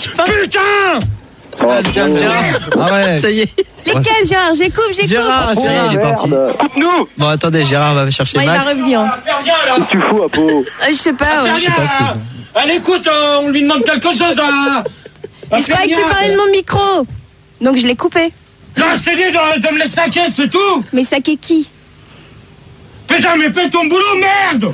Putain! Gérard. Arrête. Ça y est. Lesquels, Gérard? J'écoute. Gérard, il est parti. Coupe-nous! Bon, attendez, Gérard va chercher Bon, il va Max. revenir. Qu'est-ce Tu fous, Apo. Je sais pas, ouais. Je sais pas ce que. Allez, écoute, on lui demande quelque chose à... Mais je croyais que tu parlais de mon micro. Donc je l'ai coupé. Non, je t'ai dit de me les saquer, c'est tout! Mais saquer qui? Putain, mais fais ton boulot, merde!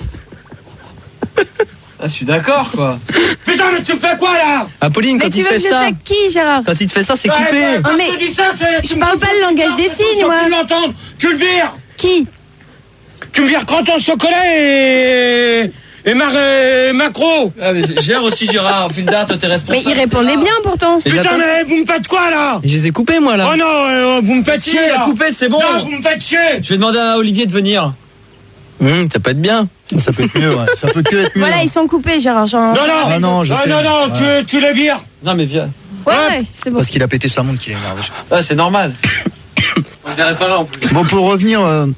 Ah, je suis d'accord, quoi. Putain, mais tu fais quoi, là? Apolline, Mais quand tu il veux fait que je ça. saque qui, Gérard? Quand il te fait ça, c'est Ouais, coupé. quand Oh, mais je te dis ça, c'est... je parle pas le langage des signes, moi. Tu l'entendre, tu le vires! Qui? Tu me vires crotte en chocolat et macro! Ah, mais gère aussi, Gérard. Fulda, toi, t'es Mais responsable. il répondait bien pourtant. Mais Putain, attends. mais vous me faites quoi, là? Je les ai coupés, moi, là. Oh non, vous me faites Si, chier, il a là. coupé, c'est bon. Non, vous me faites chier. Je vais demander à Olivier de venir. Ça peut être bien. Ça peut être mieux, ouais. Ça peut que être mieux. Voilà, ils sont coupés, Gérard. Non, Ah non, je sais. non, Ouais. tu les vires. Non, mais viens. Ouais, c'est bon. Parce qu'il a pété sa montre qu'il est énervé. Ah, c'est normal. On verrait pas là, en plus. Bon, pour revenir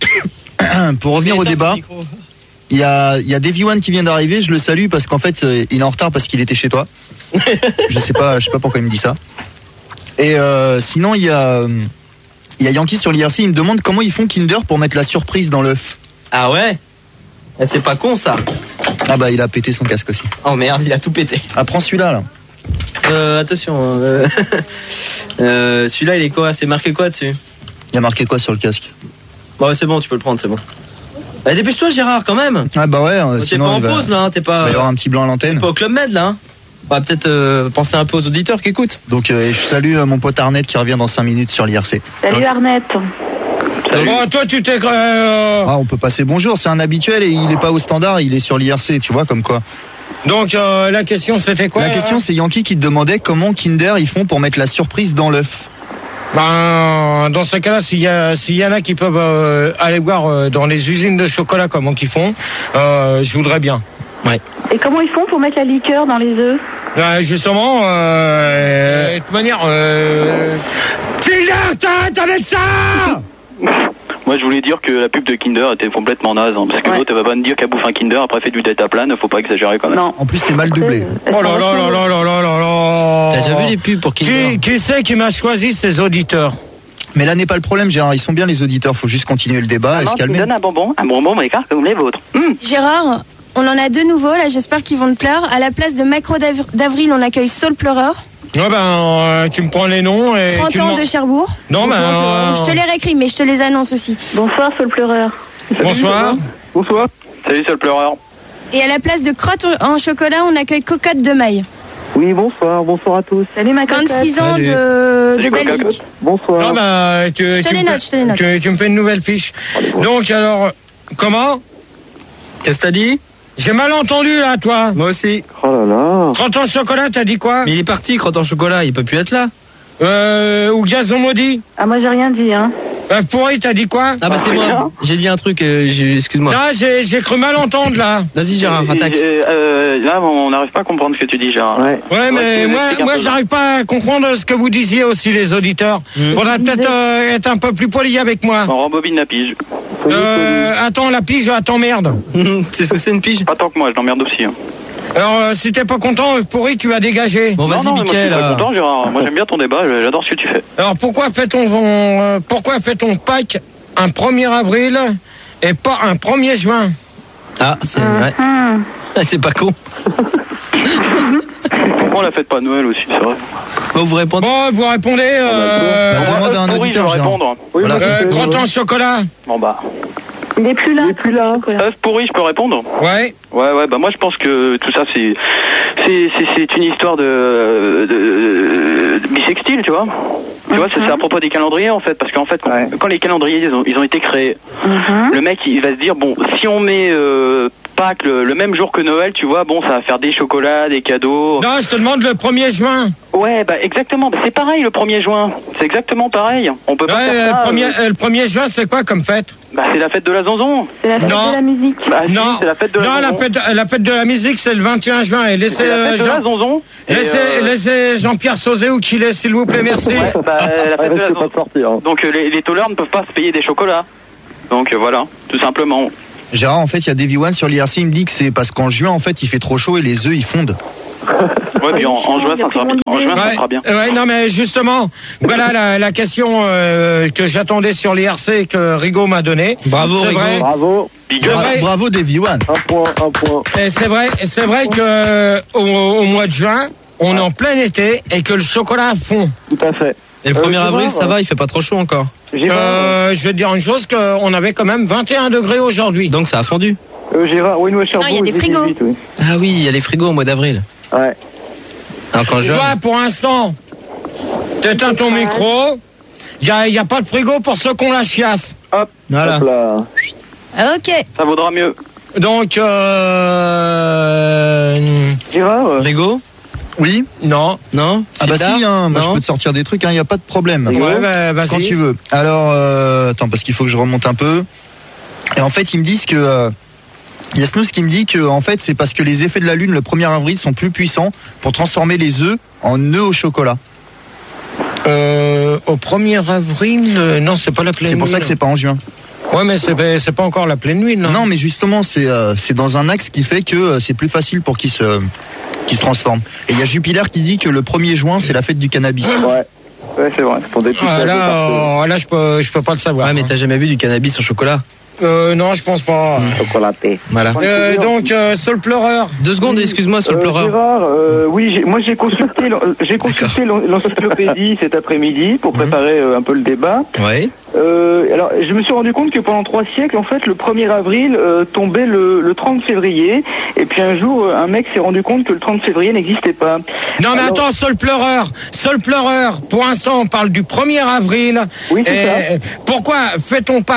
au débat, il y a Davy One qui vient d'arriver. Je le salue parce qu'en fait, il est en retard parce qu'il était chez toi. Je sais pas pourquoi il me dit ça. Et sinon, il y a Yankee sur l'IRC. Il me demande comment ils font Kinder pour mettre la surprise dans l'œuf. Ah ouais? Eh, c'est pas con, ça. Ah bah, il a pété son casque aussi. Oh merde, il a tout pété. Ah, prends celui-là, là. Attention. Celui-là, il est quoi? C'est marqué quoi dessus? Il y a marqué quoi sur le casque? Bon, c'est bon, tu peux le prendre, c'est bon. Bah, dépêche-toi, Gérard, quand même. Ah bah ouais, T'es sinon pas en il va pause, là, hein, t'es il pas. va y avoir un petit blanc à l'antenne. Pas au Club Med, là. Hein. On va peut-être penser un peu aux auditeurs qui écoutent. Donc je salue mon pote Arnett qui revient dans 5 minutes sur l'IRC. Salut Arnett. Bon, toi, tu t'es... Ah, on peut passer bonjour, c'est un habituel et il est pas au standard, il est sur l'IRC, tu vois, comme quoi. Donc, la question, c'était quoi? La question, c'est Yankee qui te demandait comment Kinder ils font pour mettre la surprise dans l'œuf. Ben, dans ce cas-là, s'il y en a qui peuvent aller voir dans les usines de chocolat comment qu'ils font, je voudrais bien. Ouais. Et comment ils font pour mettre la liqueur dans les œufs? Justement, de toute manière... Kinder, t'arrêtes avec ça! Moi, je voulais dire que la pub de Kinder était complètement naze, hein, parce que l'autre, elle va pas me dire qu'elle bouffe un Kinder, après fait du deltaplane, faut pas exagérer quand même. Non. En plus, c'est mal doublé. Oh là là là là là là là là! T'as déjà vu les pubs pour Kinder? Qui c'est qui m'a choisi ces auditeurs? Mais là n'est pas le problème, Gérard, ils sont bien les auditeurs, faut juste continuer le débat et se Tu me calmer. donnes un bonbon, mais car comme les vôtres. Gérard, on en a deux nouveaux, là, j'espère qu'ils vont te plaire. À la place de Macro d'Avril, on accueille Saul Pleureur. Ouais, ben, tu me prends les noms et 30 tu ans me... de Cherbourg. Non, ben... Je te les réécris, mais je te les annonce aussi. Bonsoir Saul Pleureur. Bonsoir. Bonsoir. Salut, seul pleureur. Et à la place de crotte en chocolat, on accueille Cocotte de Maille. Oui, bonsoir à tous. Salut ma cocotte. 26 ans Salut. de Belgique. Bonsoir. Non, ben, Je te les note. tu me fais une nouvelle fiche. Donc, alors, comment? Qu'est-ce que t'as dit? J'ai mal entendu, là, toi. Moi aussi. Oh là là. Crotte en chocolat, t'as dit quoi? Mais il est parti, crotte en chocolat, il peut plus être là. Ou gazon maudit? Ah moi j'ai rien dit hein. Pourri, t'as dit quoi? Ah bah c'est moi, j'ai dit un truc, excuse-moi. Non, j'ai cru mal entendre, là. Vas-y Gérard, attaque. Là, on n'arrive pas à comprendre ce que tu dis, Gérard. Ouais. Ouais, mais moi, explique un peu, j'arrive pas à comprendre ce que vous disiez aussi, les auditeurs. Faudrait peut-être être un peu plus poli avec moi. On rembobine la pige. Attends, la pige, attends, merde. C'est ce que c'est une pige? Pas tant que moi, je l'emmerde aussi. Hein. Alors, si t'es pas content, pourri, tu vas dégager. Bon vas-y non, moi, je suis Mickaël. pas content, Gérard. Moi, j'aime bien ton débat, j'adore ce que tu fais. Alors, pourquoi fait-on Pâques un 1er avril et pas un 1er juin? Ah, c'est vrai. C'est pas con. Pourquoi on la fête pas Noël aussi, c'est vrai? Bon, vous répondez. Bon, vous répondez, On demande à un pourri, je vais auditeur, Gérard. répondre. Oui, Voilà. crotte en chocolat. Bon bah. Il est plus là. Œuf pourri, je peux répondre? Ouais. Ouais, bah moi je pense que tout ça c'est une histoire de bisextile, tu vois. Tu vois, c'est à propos des calendriers en fait, parce qu'en fait quand les calendriers ils ont été créés, le mec il va se dire bon, si on met Pâques le même jour que Noël, tu vois, bon ça va faire des chocolats, des cadeaux. Non, je te demande le 1er juin. Ouais, bah exactement, bah, c'est pareil le 1er juin. C'est exactement pareil. On peut pas faire ça. Le 1er juin, c'est quoi comme fête? Bah c'est la fête de la zonzon. C'est la fête Non. de la musique. Bah si, Non, c'est la fête de la non, zonzon. la fête de la musique, c'est le 21 juin. Et laissez, C'est la fête de la zonzon. Et, laissez Jean-Pierre Sauzé ou qu'il est, s'il vous plaît, merci. bah, la fête de la Risque pas zonzon. de sortir. Hein. Donc les taulards ne peuvent pas se payer des chocolats. Donc voilà, tout simplement. Gérard, en fait, il y a Davy One sur l'IRC, il me dit que c'est parce qu'en juin, en fait, il fait trop chaud et les œufs, ils fondent. Ouais, puis en juin, ça sera bien. Ouais, non, mais justement, voilà la question que j'attendais sur l'IRC que Rigaud m'a donnée. Bravo, c'est Rigaud. vrai. Bravo. Bravo Davy One. Un point. Et c'est vrai que au mois de juin, on est en plein été et que le chocolat fond. Tout à fait. Et le 1er avril, Gérard, ça va, il fait pas trop chaud encore. Je vais te dire une chose, qu'on avait quand même 21 degrés aujourd'hui. Donc ça a fondu. Gérard, oui, nous à Cherbourg. Non, il y a des frigos. 18, oui. Ah oui, il y a les frigos au mois d'avril. Ouais. Alors quand je... Toi, pour l'instant, t'éteins ton micro. Il y a pas de frigo pour ceux qu'on la chiasse. Hop. Voilà. Hop là. Ok. Ça vaudra mieux. Donc, Gérard. Rigaud? Oui. non. Non? Ah bah Fidda? si, hein, moi Non. je peux te sortir des trucs, il y a pas de problème. Ouais, bah, vas-y. Quand tu veux. Alors, attends, parce qu'il faut que je remonte un peu. Et en fait, ils me disent que il y a Snooze qui me dit que en fait, c'est parce que les effets de la lune le 1er avril sont plus puissants pour transformer les œufs en œufs au chocolat. Au 1er avril, non, c'est pas la pleine C'est pour lune. ça que c'est pas en juin. Ouais, mais c'est pas encore la pleine lune. Non, mais justement, c'est dans un axe qui fait que c'est plus facile pour qu'ils se transforment. Et il y a Jupiler qui dit que le 1er juin, c'est la fête du cannabis. Ouais, c'est vrai. C'est pour des Ah, là, je peux pas le savoir. Ouais, mais t'as jamais vu du cannabis au chocolat? Non, je pense pas. chocolaté. Voilà. Donc, Saul Pleureur. 2 secondes, excuse-moi, sur le pleureur. Gérard, oui, moi j'ai consulté l'encyclopédie cet après-midi pour préparer un peu le débat. Ouais. Alors, je me suis rendu compte que pendant 3 siècles, en fait, le 1er avril tombait le 30 février. Et puis un jour, un mec s'est rendu compte que le 30 février n'existait pas. Non, mais attends, Saul Pleureur. Pour l'instant, on parle du 1er avril. Oui, c'est ça. Pourquoi fait-on pas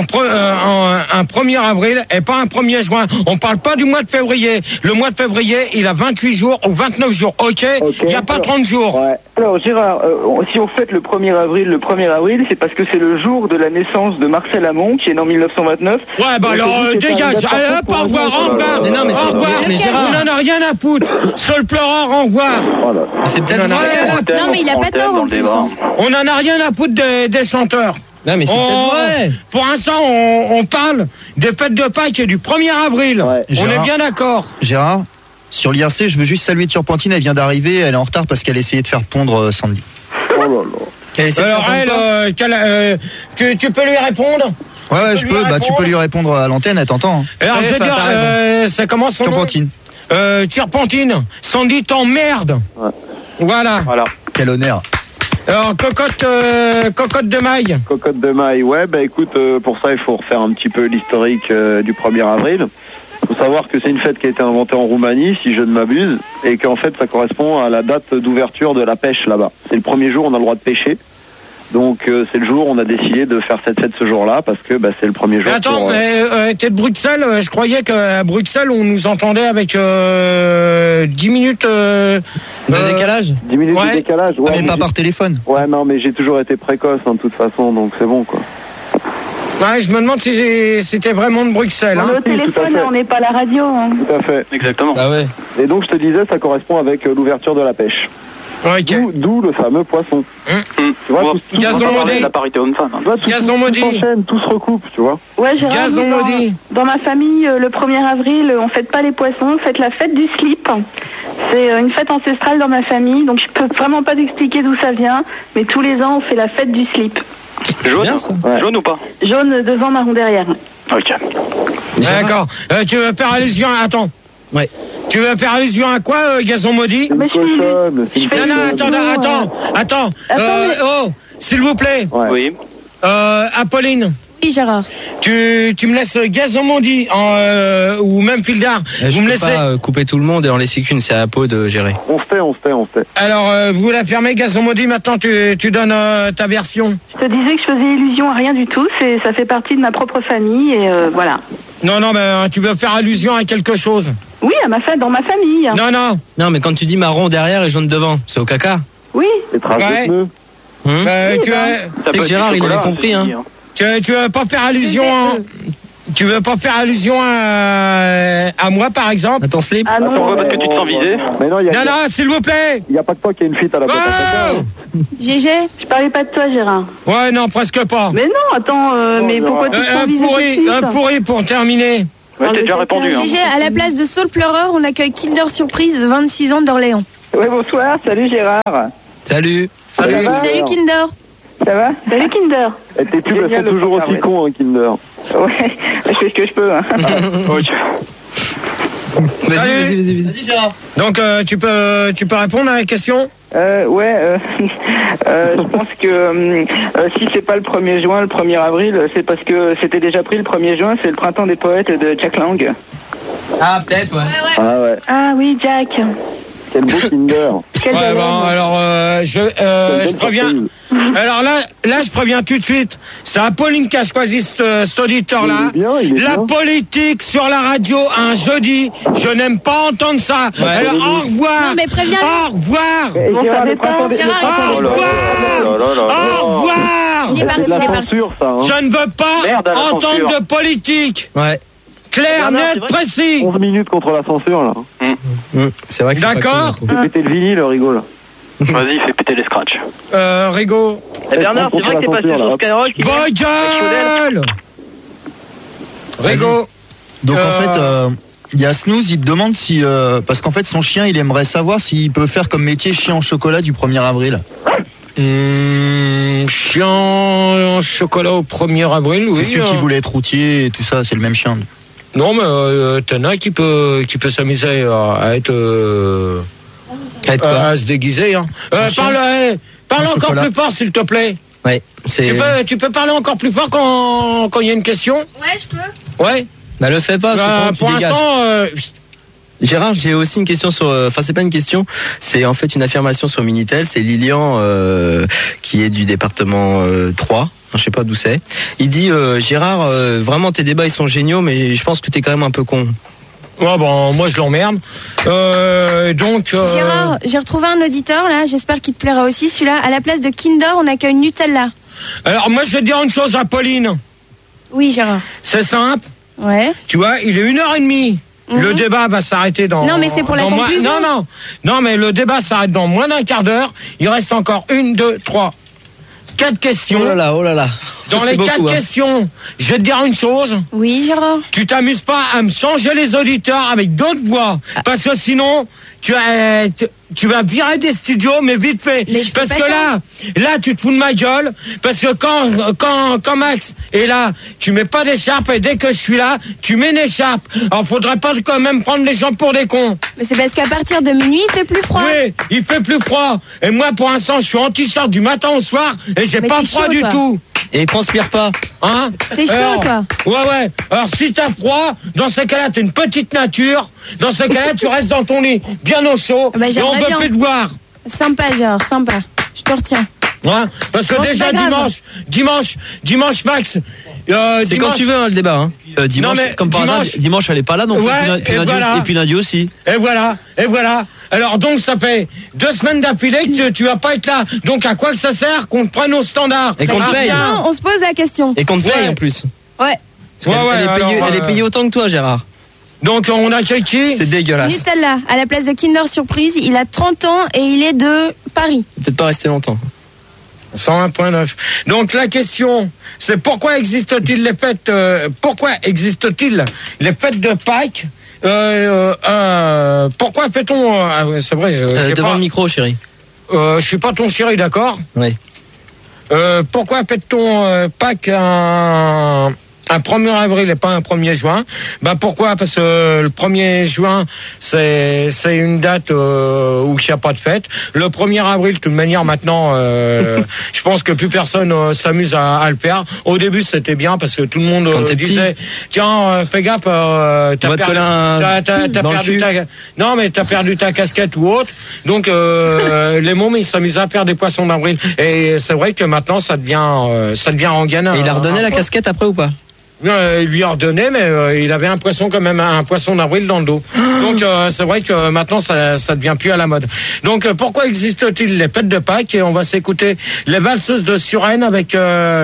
un 1er avril et pas un 1er juin? On parle pas du mois de février. Le mois de février, il a 28 jours ou 29 jours. Ok. Il n'y a pas 30 jours. Ouais. Alors, Gérard, si on fête le 1er avril, c'est parce que c'est le jour de la naissance de Marcel Amont, qui est né en 1929. Ouais, bah alors, dégage. Allez, hop, au revoir. Mais non, mais au revoir. mais Gérard. On en a rien à foutre. Saul Pleureur, au revoir. Voilà. C'est peut-être vrai. Non, mais il a pas tort en plus. On en a rien à foutre des chanteurs. Non, mais c'est peut-être vrai. Pour l'instant, on parle des fêtes de Pâques et du 1er avril. Ouais. On est bien d'accord. Gérard, sur l'IRC, je veux juste saluer Turpentine, elle vient d'arriver, elle est en retard parce qu'elle essayait de faire pondre Sandy. Oh là là. Alors elle, tu peux lui répondre? Ouais, je peux, tu peux lui répondre à l'antenne, elle t'entend. Alors je veux dire, ça commence son nom. Turpentine. Turpentine, Sandy t'emmerde. Ouais. Voilà. Quel honneur. Alors cocotte de maille. Cocotte de maille, ouais, bah écoute, pour ça il faut refaire un petit peu l'historique du 1er avril. Il faut savoir que c'est une fête qui a été inventée en Roumanie, si je ne m'abuse, et qu'en fait ça correspond à la date d'ouverture de la pêche là-bas. C'est le premier jour où on a le droit de pêcher. Donc c'est le jour où on a décidé de faire cette fête ce jour-là, parce que c'est le premier jour. Mais attends, t'es de Bruxelles, je croyais qu'à Bruxelles on nous entendait avec 10 minutes de décalage. 10 minutes ouais. de décalage, ouais. Mais pas par téléphone. Ouais, non, mais j'ai toujours été précoce de toute façon, donc c'est bon quoi. Ouais, je me demande si c'était vraiment de Bruxelles. On est au téléphone, on n'est pas à la radio. Hein. Tout à fait. Exactement. Ah ouais. Et donc je te disais, ça correspond avec l'ouverture de la pêche. Ok. D'où le fameux poisson. Tu vois, tout Gazon maudit. La parité homme-femme. Tu vois, Gazon maudit. tout s'enchaîne, tout se recoupe, tu vois. Ouais, Gérard, Gazon maudit. dans ma famille, le 1er avril, on fête pas les poissons, on fête la fête du slip. C'est une fête ancestrale dans ma famille, donc je peux vraiment pas t'expliquer d'où ça vient, mais tous les ans, on fait la fête du slip. Jaune, Bien, ça. Ouais. Jaune ou pas? Jaune devant, marron derrière. Ok. D'accord. Tu veux faire allusion à... Attends. Ouais. Tu veux faire allusion à quoi, Gazon maudit? Mais je suis... Cochonne, c'est une Non, non, attends. S'il vous plaît. Ouais. Oui. Apolline. Oui, Gérard. Tu me laisses Gazon maudit ou même Fildar. Je Vous me peux laissez. pas couper tout le monde et en laisser qu'une, c'est à Pau de gérer. On se tait. Alors, vous la fermez, Gazon maudit. Maintenant, tu donnes ta version. Je te disais que je faisais illusion à rien du tout, ça fait partie de ma propre famille, et voilà. Non, mais tu veux faire allusion à quelque chose. Oui, à ma fête, dans ma famille. Non. Non, mais quand tu dis marron derrière et jaune devant, c'est au caca. Oui. Les traces Ouais. de pneus. Tu veux... C'est que Gérard, il avait compris, hein. Tu veux pas faire allusion tu veux pas faire allusion à moi par exemple? À ton slip. Ah non, Pourquoi? Parce que tu te sens visé. Mais non, il Non, s'il vous plaît. y a pas que toi qui a une fuite à la boîte à caca. GG. je parlais pas de toi, Gérard. Ouais, non, presque pas. Mais non, attends, mais pourquoi tu te sens visé tout de suite pourri pour terminer. Ouais, t'as déjà répondu. Hein. GG, à la place de Saul Pleureur, on accueille Kinder Surprise, 26 ans d'Orléans. Ouais, bonsoir, salut Gérard. Salut. Salut Kinder. Ça va? Salut Kinder. Et tes pubs, elles sont toujours aussi cons, hein, Kinder. Ouais, je fais ce que je peux. Hein. Vas-y, Gérard. Donc tu peux répondre à la question? Je pense que si c'est pas le 1er juin, le 1er avril, c'est parce que c'était déjà pris le 1er juin, c'est le printemps des poètes de Jack Lang. Ah, peut-être, ouais. Ah ouais. Ah oui, Jack. Quel beau Kinder. Ouais, bon, alors je préviens. Alors là, je préviens tout de suite. C'est Apolline qui a choisi cet auditeur-là. Il est bien. Politique sur la radio un jeudi, je n'aime pas entendre ça. Ouais. Alors au revoir. Non, mais préviens-le. Au revoir. Gérard, le printemps des Au revoir. Il est parti, C'est de il est la parti. censure, ça. Hein. Je ne veux pas Merde à la entendre censure. de politique. Ouais. Clair, Non, net, c'est vrai. précis. 11 minutes contre la censure, là. C'est vrai que c'est pas D'accord. cool, Fais péter le vinyle, rigole. Vas-y, fais péter les scratchs. Rigo. Et Bernard, c'est vrai que t'es passé sur Skyrock. Vos gueules. Rigo. Donc en fait, il y a Snooze, il te demande si... parce qu'en fait, son chien, il aimerait savoir s'il peut faire comme métier chien en chocolat du 1er avril. Chien en chocolat au 1er avril, oui. C'est celui qui voulait être routier et tout ça, c'est le même chien. Non, mais t'en as qui peut s'amuser à être... à se déguiser. Hein. Parle encore chocolat. plus fort, s'il te plaît. Ouais, c'est... Tu peux parler encore plus fort quand il y a une question? Ouais, je peux. Ouais. Bah, le fais pas, parce que pendant que Pour tu dégages. l'instant... Gérard, j'ai aussi une question sur... Enfin, c'est pas une question, c'est en fait une affirmation sur Minitel. C'est Lilian, qui est du département 3. Je sais pas d'où c'est. Il dit, Gérard, vraiment tes débats ils sont géniaux, mais je pense que t'es quand même un peu con. Ouais, bon, moi je l'emmerde. Donc... Gérard, j'ai retrouvé un auditeur là, j'espère qu'il te plaira aussi. Celui-là, à la place de Kinder, on accueille Nutella. Alors moi je vais te dire une chose à Pauline. Oui, Gérard. C'est simple. Ouais. Tu vois, il est 1h30. Le débat va s'arrêter dans... Non, mais c'est pour la conclusion. Non, mais le débat s'arrête dans moins d'un quart d'heure. Il reste encore 1, 2, 3, 4 questions. Oh là là. Dans C'est les beaucoup, 4 questions, je vais te dire une chose. Oui, Gérard. Tu t'amuses pas à me changer les auditeurs avec d'autres voix. Parce que sinon, tu vas virer des studios, mais vite fait. Mais je fais Parce pas que là, tu te fous de ma gueule. Parce que quand Max est là, tu mets pas d'écharpe, et dès que je suis là, tu mets une écharpe. Alors faudrait pas quand même prendre les gens pour des cons. Mais c'est parce qu'à partir de minuit, il fait plus froid. Oui, il fait plus froid. Et moi, pour l'instant, je suis en t-shirt du matin au soir, et j'ai Mais pas t'es froid chaud, du toi. tout. Et transpire pas. Hein? T'es chaud, Alors, toi. Ouais. Alors, si t'as froid, dans ce cas-là, t'es une petite nature. Dans ce cas-là, tu restes dans ton lit, bien au chaud. Bah, et j'aimerais on veut bien. plus te voir. Sympa, Gérard, sympa. Je te retiens. Hein? Parce que Bon, c'est déjà, pas grave. dimanche, Max. C'est quand tu veux, hein, le débat. Hein. Dimanche, Non, mais comme par hasard, dimanche, elle est pas là, donc Ouais, et puis lundi aussi. Et voilà. Alors donc ça fait 2 semaines d'affilée que tu vas pas être là. Donc à quoi que ça sert qu'on te prenne au standard? Et qu'on te paye. Non, on se pose la question. Et qu'on te paye Ouais. en plus. Ouais. Parce qu'elle elle est payée autant que toi, Gérard. Donc on accueille qui? C'est dégueulasse. Nutella, à la place de Kinder Surprise, il a 30 ans et il est de Paris. Peut-être pas rester longtemps. 101.9. Donc la question, c'est pourquoi existe-t-il les fêtes de Pâques? Pourquoi fait-on c'est vrai, Devant pas, le micro, chérie. je suis pas ton chéri, d'accord? Oui. Pourquoi fête-t-on Pâques un 1er avril et pas un 1er juin? Bah pourquoi? Parce que le 1er juin c'est une date où il n'y a pas de fête. Le 1er avril, de toute manière, maintenant je pense que plus personne s'amuse à le faire. Au début c'était bien parce que tout le monde disait tiens fais gaffe, t'as perdu ta casquette ou autre. Donc les mômes ils s'amusent à faire des poissons d'avril. Et c'est vrai que maintenant ça devient rengaine. Et il a redonné la casquette après ou pas? Il lui a redonné, mais il avait un poisson quand même, un poisson d'avril dans le dos. Donc c'est vrai que maintenant ça devient plus à la mode. Donc pourquoi existe-t-il les fêtes de Pâques? Et on va s'écouter les valseuses de Suresnes avec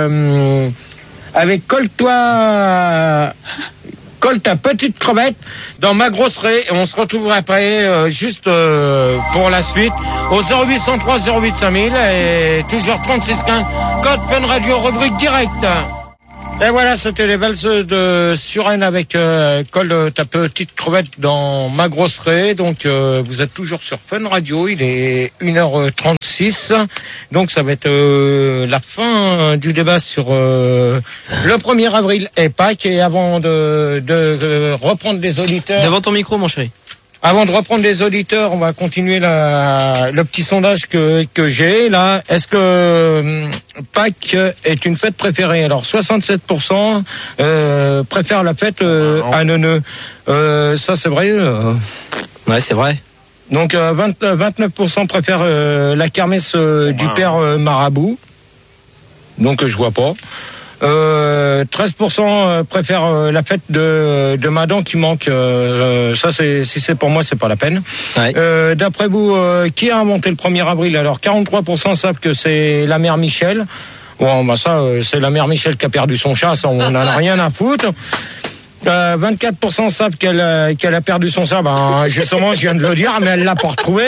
Colle ta petite crevette dans ma grosserie. Et on se retrouve après juste pour la suite au 0803 08 5000 et toujours 3615 code Fun Radio rubrique directe. Et voilà, c'était les valses de Suresnes avec Colle ta petite crevette dans ma grosse raie. Donc vous êtes toujours sur Fun Radio, il est 1h36. Donc ça va être la fin du débat sur le 1er avril et Pâques. Et avant de reprendre les auditeurs... Devant ton micro, mon chéri. Avant de reprendre les auditeurs, on va continuer le petit sondage que j'ai là. Est-ce que Pâques est une fête préférée? Alors 67% préfèrent la fête à Neuneu. Ça c'est vrai. Ouais, c'est vrai. Donc 29% préfèrent la kermesse du père Marabout. Donc je vois pas. 13% préfèrent la fête de Madan qui manque. Ça, si c'est pour moi, c'est pas la peine. Ouais. D'après vous, qui a inventé le 1er avril? Alors 43% savent que c'est la mère Michel. Bon, bah ça, c'est la mère Michel qui a perdu son chat. Ça, on en a rien à foutre. 24% savent qu'elle a perdu son chat. Ben, justement, je viens de le dire, mais elle l'a pas retrouvé.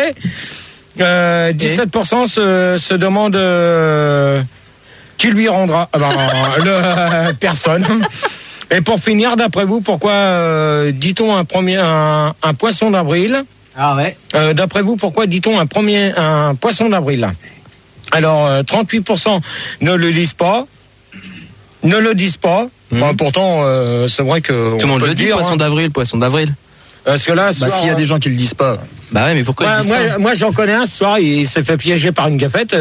17% se demandent qui lui rendra personne. Et pour finir, d'après vous, pourquoi dit-on un poisson d'avril? Ah ouais. D'après vous, pourquoi dit-on un poisson d'avril? Alors 38% ne le disent pas. Bon, pourtant, c'est vrai que tout le monde le dit, poisson d'avril. Parce que là, s'il y a des gens qui le disent pas. Bah ouais, mais pourquoi ils disent pas? Moi, j'en connais un ce soir, il s'est fait piéger par une gafette.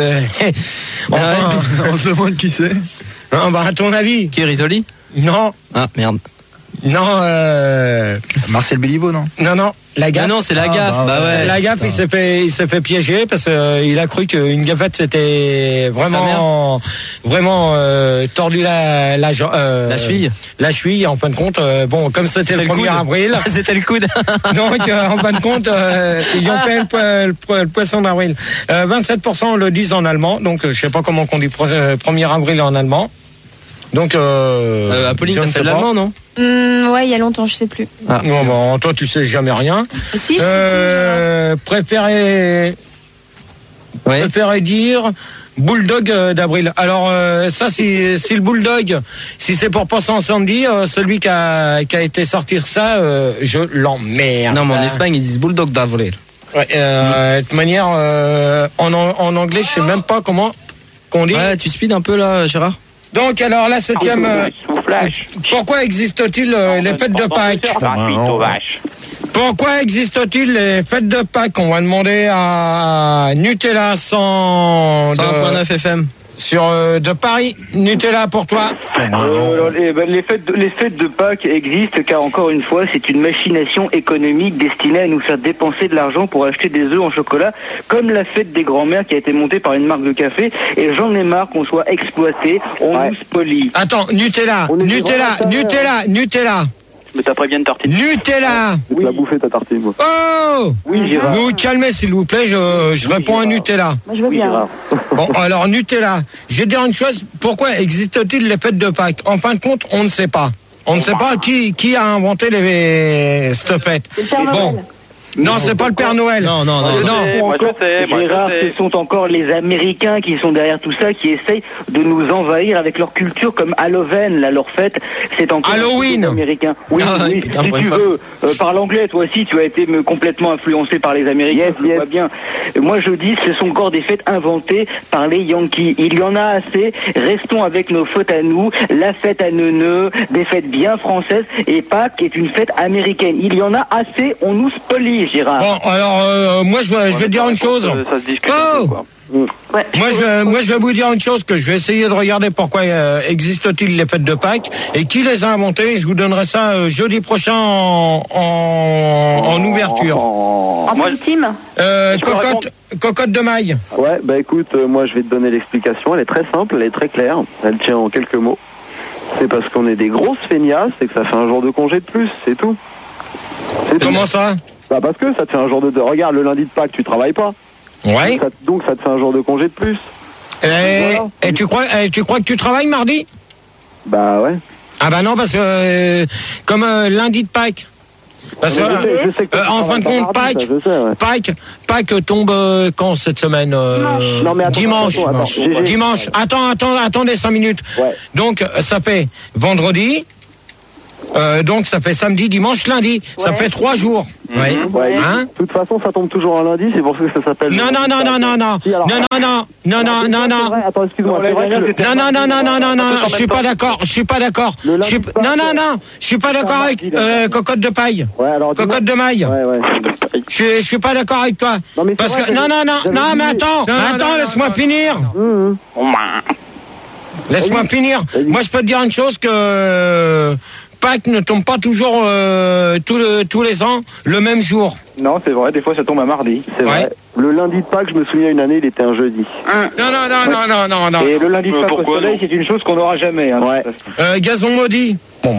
On se demande qui c'est. Non, bah, à ton avis. Qui est Risoli? Non. Ah, merde. Non, Marcel Béliveau, non? Non, la gaffe. Ah non, c'est la gaffe. Bah ouais. La gaffe, il s'est fait piéger parce qu'il a cru qu'une gaffette c'était vraiment tordu la cheville. La cheville, en fin de compte, bon, comme c'était le 1er avril. C'était le coude. Donc, en fin de compte, ils ont fait le poisson d'avril. 27% le disent en allemand, donc je sais pas comment on dit 1er avril en allemand. Donc, Apolline, t'as fait de l'allemand, non? Ouais, il y a longtemps, je sais plus. Ah. Non, bon, toi, tu sais jamais rien. Si, je sais préférez dire bulldog d'avril. Alors, ça, si le bulldog, si c'est pour passer en samedi, celui qui a été sortir ça, je l'emmerde. Non, mais en Espagne, ils disent bulldog d'avril. Ouais, de toute manière, en anglais, je sais même pas comment qu'on dit. Ouais, tu speed un peu là, Gérard. Donc alors la 7e, pourquoi existe-t-il les fêtes de Pâques? Pourquoi existe-t-il les fêtes de Pâques? On va demander à Nutella 101.9 FM. Sur de Paris. Nutella pour toi. Les fêtes de Pâques existent car encore une fois c'est une machination économique destinée à nous faire dépenser de l'argent pour acheter des œufs en chocolat, comme la fête des grands-mères qui a été montée par une marque de café. Et j'en ai marre qu'on soit exploité, nous spolie. Attends, Nutella. Mais t'as pas bien de tartine. Nutella. Oui. La bouffer ta tartine, moi. Oh. Oui, Gérard. Vous vous calmez s'il vous plaît, je réponds à Nutella. Moi, je veux bien. Bon, alors Nutella, je vais dire une chose, pourquoi existe-t-il les fêtes de Pâques? En fin de compte, on ne sait pas. On ne sait pas qui a inventé cette fête. Bon. Non, c'est pas le Père Noël. Moi je sais. Gérard, ce sont encore les Américains qui sont derrière tout ça, qui essayent de nous envahir avec leur culture comme Halloween, là, leur fête, c'est encore Halloween américain. Oui, putain, si tu veux, parle anglais, toi aussi, tu as été complètement influencé par les Américains, je vois bien. Moi, je dis, ce sont encore des fêtes inventées par les Yankees. Il y en a assez, restons avec nos fêtes à nous, la fête à Neuneu, des fêtes bien françaises, et Pâques est une fête américaine. Il y en a assez, on nous spolie. Gérard. Bon, alors moi je vais dire une chose. Ça se discute. Moi je vais vous dire une chose, que je vais essayer de regarder pourquoi existe-t-il les fêtes de Pâques et qui les a inventées. Je vous donnerai ça jeudi prochain en ouverture. En ultime. Cocotte de maille. Ouais, bah écoute, moi je vais te donner l'explication. Elle est très simple, elle est très claire. Elle tient en quelques mots. C'est parce qu'on est des grosses feignasses et que ça fait un jour de congé de plus, c'est tout. Comment ça? Bah parce que ça te fait un jour de... Regarde, le lundi de Pâques, tu travailles pas. Ouais. Donc ça te fait un jour de congé de plus. Et tu crois que tu travailles mardi? Bah ouais. Ah bah non, parce que comme lundi de Pâques, Parce que, en fin de compte, Pâques tombe quand cette semaine Non, mais attends, Dimanche. Attendez 5 minutes. Ouais. Donc, ça fait vendredi. Donc ça fait samedi, dimanche, lundi. Ouais. Ça fait 3 jours. Ouais. Hein? De toute façon, ça tombe toujours un lundi, c'est pour ça que ça s'appelle. Non. Attends, excuse-moi. Non, je suis pas d'accord. Je suis pas d'accord. Je suis pas d'accord avec Cocotte de paille. Ouais, alors Cocotte de maille. Ouais. Je suis pas d'accord avec toi. Non, mais parce que non, mais attends, laisse-moi finir. Laisse-moi finir. Moi, je peux te dire une chose que Pâques ne tombe pas toujours tous les ans le même jour. Non, c'est vrai, des fois ça tombe un mardi. C'est vrai. Le lundi de Pâques, je me souviens une année, il était un jeudi. Non. Et le lundi de Pâques au soleil, c'est une chose qu'on n'aura jamais. Hein, ouais. Gazon maudit. Ça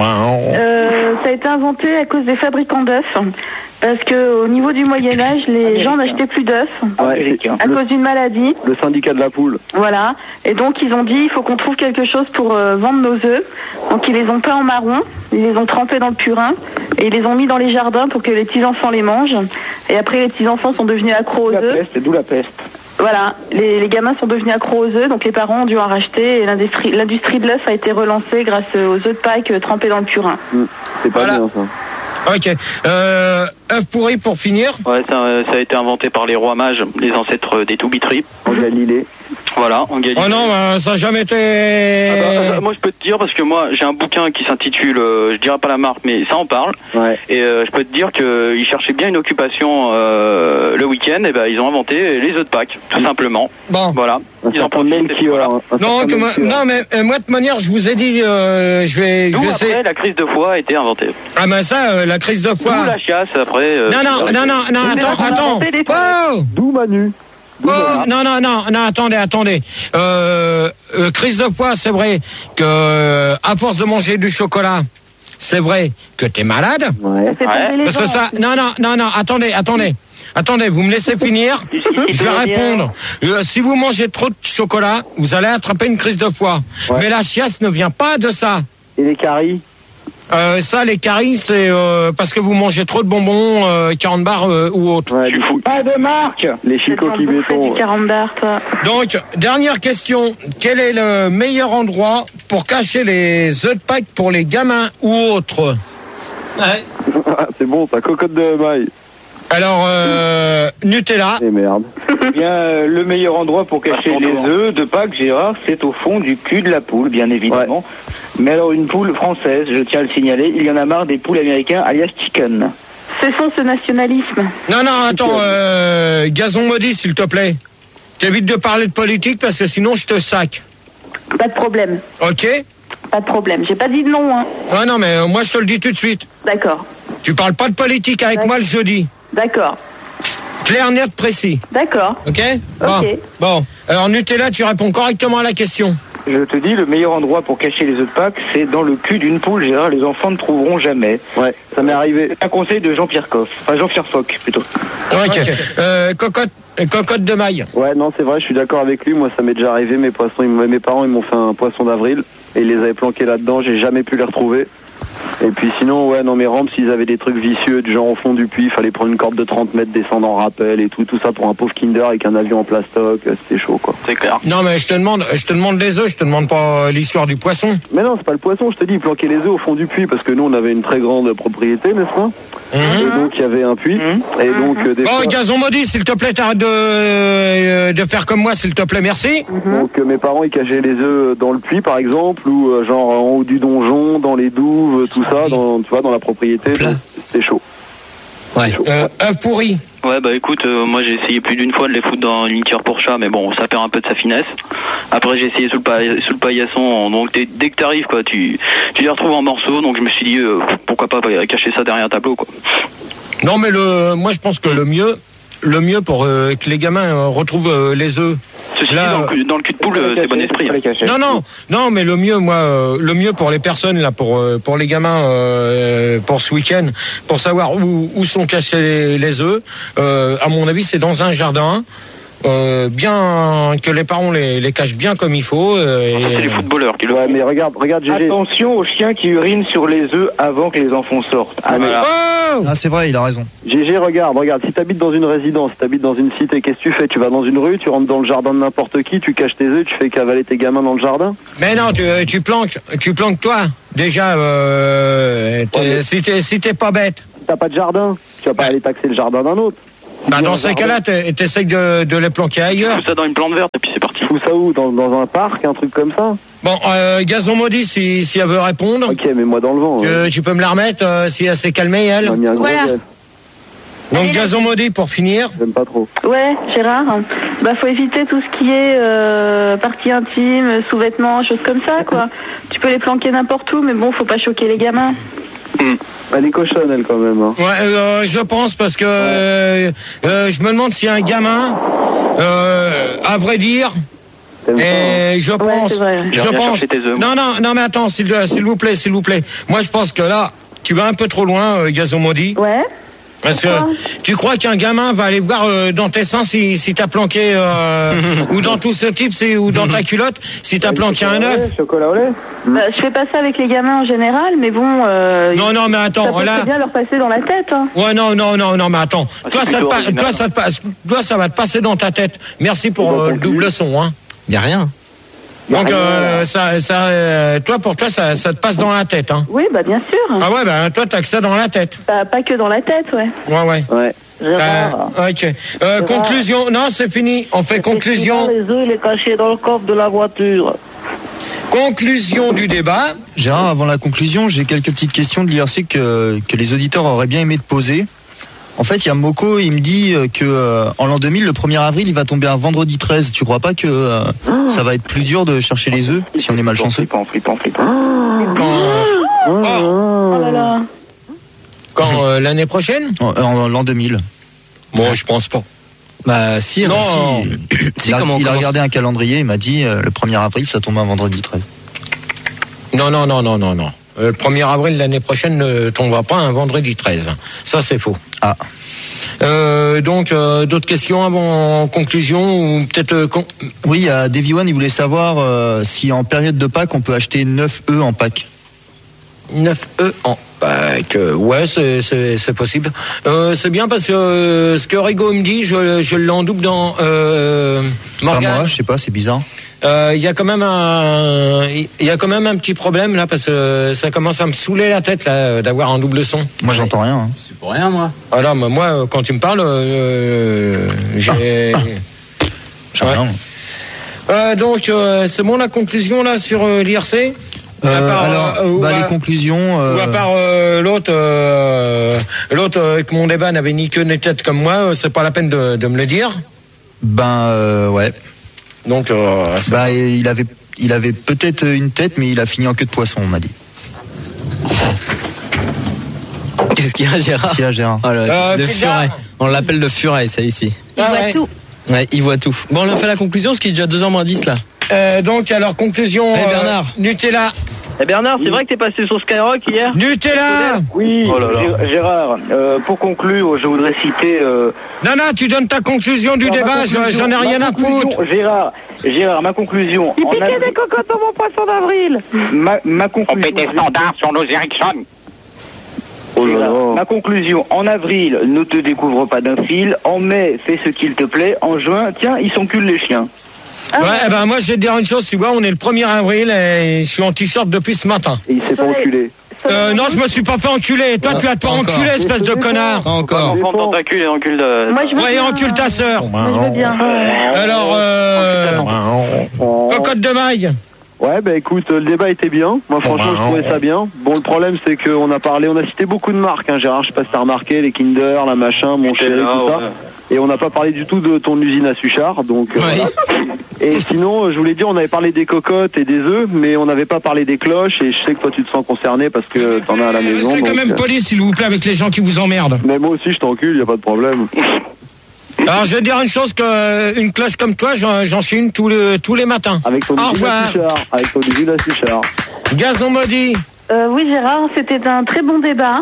a été inventé à cause des fabricants d'œufs. Parce que au niveau du Moyen-Âge, les gens n'achetaient plus d'œufs à cause d'une maladie. Le syndicat de la poule. Voilà. Et donc ils ont dit il faut qu'on trouve quelque chose pour vendre nos œufs. Donc ils les ont peints en marron, ils les ont trempés dans le purin et ils les ont mis dans les jardins pour que les petits-enfants les mangent. Et après les petits-enfants sont devenus accros aux œufs. C'est d'où la peste. Voilà, les gamins sont devenus accros aux œufs, donc les parents ont dû en racheter et l'industrie de l'œuf a été relancée grâce aux œufs de Pâques trempés dans le purin. C'est pas bien ça. Ok. œuf pourri pour finir. Ouais, ça a été inventé par les rois mages, les ancêtres des Toubitries. En Galilée. Voilà, en Galilée. Oh non, ça n'a jamais été... moi, je peux te dire, parce que moi, j'ai un bouquin qui s'intitule, je dirais pas la marque, mais ça en parle. Ouais. Et je peux te dire qu'ils cherchaient bien une occupation le week-end, et ben ils ont inventé les œufs de Pâques, tout simplement. Bon. Voilà. Ils en prennent même qui, voilà. Non, mais moi, de manière, je vous ai dit, je vais essayer. Après, la crise de foie a été inventée. Ah, ben ça, la crise de foie. D'où la chasse, après. Non, attends. Oh! D'où Manu. Non, attendez. Crise de poids, c'est vrai que à force de manger du chocolat, c'est vrai que t'es malade. Ouais. Parce que ça, non, attendez, vous me laissez finir. Je vais répondre. Si vous mangez trop de chocolat, vous allez attraper une crise de foie. Ouais. Mais la chiasse ne vient pas de ça. Et les caries? Les caries, c'est parce que vous mangez trop de bonbons, 40 bars ou autre. Ouais, pas de marque. Les chicots qui béton. 40 bars, toi. Donc, dernière question. Quel est le meilleur endroit pour cacher les œufs de Pâques pour les gamins ou autres? Ouais. C'est bon, ça, cocotte de maille. Alors, Nutella. Et merde. Bien, le meilleur endroit pour cacher les œufs de Pâques, Gérard, c'est au fond du cul de la poule, bien évidemment. Ouais. Mais alors, une poule française, je tiens à le signaler, il y en a marre des poules américains, alias chicken. Cessons ce nationalisme. Non, attends, Gazon maudit, s'il te plaît. T'évites de parler de politique parce que sinon je te sac. Pas de problème. Ok? Pas de problème. J'ai pas dit de non, hein. Non, mais moi je te le dis tout de suite. D'accord. Tu parles pas de politique avec moi le jeudi. D'accord. Clair, net, précis. D'accord. Ok? Bon. Alors Nutella, tu réponds correctement à la question. Je te dis, le meilleur endroit pour cacher les œufs de Pâques, c'est dans le cul d'une poule, Gérard. Les enfants ne trouveront jamais. Ouais, ça m'est arrivé. Un conseil de Jean-Pierre Coff. Enfin, Jean-Pierre Fock, plutôt. Ok. Cocotte de maille. Ouais, non, c'est vrai, je suis d'accord avec lui. Moi, ça m'est déjà arrivé. Mes parents, ils m'ont fait un poisson d'avril et ils les avaient planqués là-dedans. J'ai jamais pu les retrouver. Et puis sinon, ouais, non, mes rampes, s'ils avaient des trucs vicieux, du genre au fond du puits, il fallait prendre une corde de 30 mètres, descendre en rappel et tout ça pour un pauvre Kinder avec un avion en plastoc, c'était chaud, quoi. C'est clair. Non, mais je te demande les œufs, je te demande pas l'histoire du poisson. Mais non, c'est pas le poisson, je te dis, ils planquaient les œufs au fond du puits parce que nous, on avait une très grande propriété, n'est-ce pas? Et donc, il y avait un puits. Et donc, Gazon maudit, s'il te plaît, t'arrêtes de faire comme moi, s'il te plaît, merci. Donc, mes parents, ils cachaient les œufs dans le puits, par exemple, ou genre en haut du donjon, dans les douves, tout ça, dans la propriété. C'était chaud. Ouais. Œufs pourris. Ouais, bah écoute, moi j'ai essayé plus d'une fois de les foutre dans une litière pour chat, mais bon, ça perd un peu de sa finesse. Après j'ai essayé sous le paillasson, donc dès que t'arrives, quoi, tu les retrouves en morceaux, donc je me suis dit, pourquoi pas cacher ça derrière un tableau, quoi. Non, mais moi je pense que le mieux pour que les gamins retrouvent les œufs. Ceci dit, dans le cul de poule, c'est bon esprit. Non, mais le mieux pour les personnes là, pour les gamins, pour ce week-end, pour savoir où sont cachés les œufs. À mon avis, c'est dans un jardin. bien que les parents les cachent bien comme il faut. C'est les footballeurs qui le font. Mais regarde GG. Attention aux chiens qui urinent sur les œufs avant que les enfants sortent. Voilà. Oh Ah, c'est vrai, il a raison. GG, regarde, si t'habites dans une résidence, t'habites dans une cité, qu'est-ce que tu fais? Tu vas dans une rue, tu rentres dans le jardin de n'importe qui, tu caches tes œufs, tu fais cavaler tes gamins dans le jardin? Mais non, tu planques toi. Déjà, si t'es pas bête. T'as pas de jardin, tu vas pas aller taxer le jardin d'un autre. Bah dans ces cas-là, t'essayes de les planquer ailleurs. Fous ça dans une plante verte et puis c'est parti. Fous ça où? Dans un parc, un truc comme ça? Bon, Gazon Maudit, si elle veut répondre. Ok, mais moi dans le vent. Tu peux me la remettre si elle s'est calmée, elle. On a mis un gros Voilà. gel. Donc Allez, Gazon Maudit pour finir. J'aime pas trop. Ouais, Gérard. Bah, faut éviter tout ce qui est partie intime, sous-vêtements, choses comme ça, quoi. Tu peux les planquer n'importe où, mais bon, faut pas choquer les gamins. Elle est cochonne, elle, quand même. Hein. Ouais, je pense parce que je me demande si un gamin, à vrai dire, et je pense, c'est vrai. je Viens pense. chercher tes œufs, moi. Non, mais attends, s'il vous plaît. Moi, je pense que là, tu vas un peu trop loin, Gazon Maudit. Ouais. Parce que tu crois qu'un gamin va aller voir dans tes seins si t'as planqué ou dans tout ce type ou dans ta culotte si t'as planqué un œuf. Chocolat au lait. Bah, je fais pas ça avec les gamins en général, mais bon. Non, mais Ça attends, peut là. très bien leur passer dans la tête. Hein. Ouais, non, mais attends. Toi, c'est plutôt original. ça va te passer dans ta tête. Merci pour le double son, hein. Y a rien. Donc, pour toi, ça te passe dans la tête, hein. Oui, bah bien sûr. Ah ouais, bah toi, t'as que ça dans la tête. Bah, pas que dans la tête, ouais. Ouais. Ouais. Gérard. Ok. Conclusion. Non, c'est fini. On fait conclusion. Les œufs, il est caché dans le coffre de la voiture. Conclusion du débat. Gérard, avant la conclusion, j'ai quelques petites questions de l'IRC que les auditeurs auraient bien aimé te poser. En fait, il y a Moko, il me dit que en l'an 2000, le 1er avril, il va tomber un vendredi 13. Tu crois pas que ça va être plus dur de chercher les œufs si on est malchanceux? Flippant. Oh là là. Quand l'année prochaine? En l'an 2000. Bon, je pense pas. Bah si, Non. si, Il a regardé un calendrier, il m'a dit le 1er avril, ça tombe un vendredi 13. Non. Le 1er avril l'année prochaine ne tombera pas un vendredi 13. Ça, c'est faux. Ah. Donc, d'autres questions avant conclusion ou peut-être... Oui, il y a Davy One, il voulait savoir si en période de Pâques, on peut acheter 9 œufs en Pâques. 9 œufs en Pâques. Ouais, c'est possible. C'est bien parce que ce que Rigo me dit, je l'endouble dans Pas Morgane. moi, je sais pas, c'est bizarre. Il y a quand même un petit problème là parce que ça commence à me saouler la tête là d'avoir un double son. Moi, j'entends rien. Hein. C'est pour rien, moi. Alors moi quand tu me parles j'ai J'ai Ouais. rien. donc c'est bon la conclusion là sur l'IRC. Les conclusions. Ou à part l'autre avec mon débat n'avait ni queue ni tête comme moi, c'est pas la peine de me le dire. Ouais. Donc il avait peut-être une tête, mais il a fini en queue de poisson, on m'a dit. Qu'est-ce qu'il y a, Gérard? Si, Gérard. Oh là, le Fidel. furet. On l'appelle le furet, ça ici. Il voit ouais. tout. Ouais, il voit tout. Bon, on a fait la conclusion, ce qui est déjà 2h moins 10 là. Donc alors conclusion. Bernard. Nutella. Eh Bernard, c'est vrai que t'es passé sur Skyrock hier? Nutella. Oui, Oh là là. Gérard, pour conclure, je voudrais citer... Non, tu donnes ta conclusion du débat, j'en ai rien à foutre. Gérard, ma conclusion... Il piquait des cocottes dans mon poisson d'avril. Ma conclusion... On met des standards sur nos Ericsson. Gérard, ma conclusion, en avril, ne te découvre pas d'un fil. En mai, fais ce qu'il te plaît. En juin, tiens, ils s'enculent les chiens. Ouais, moi je vais te dire une chose, tu vois, on est le 1er avril et je suis en t-shirt depuis ce matin. Et il s'est pas enculé. Non, je me suis pas fait enculer. Toi, tu as pas encore. enculé, espèce de connard. Pas encore. Enfant dans ta cul et encule de... Moi, je veux Ouais, bien. encule ta sœur. Moi, je veux bien. Alors, cocotte de maille. Ouais, écoute, le débat était bien. Moi, franchement, je trouvais ça bien. Bon, le problème, c'est qu'on a cité beaucoup de marques, hein, Gérard. Je sais pas si t'as remarqué, les Kinder, la machin, mon chéri, tout ça. Et on n'a pas parlé du tout de ton usine à Suchard, donc voilà. Et sinon, je voulais dire, on avait parlé des cocottes et des œufs, mais on n'avait pas parlé des cloches. Et je sais que toi, tu te sens concerné parce que t'en as à la maison. C'est quand même poli, s'il vous plaît, avec les gens qui vous emmerdent. Mais moi aussi, je t'encule, y a pas de problème. Alors, je vais dire une chose une cloche comme toi, j'en chie une tous les matins. Avec ton Au usine à revoir. Suchard. Avec ton usine à Suchard. Gazon Maudit. Oui, Gérard, c'était un très bon débat.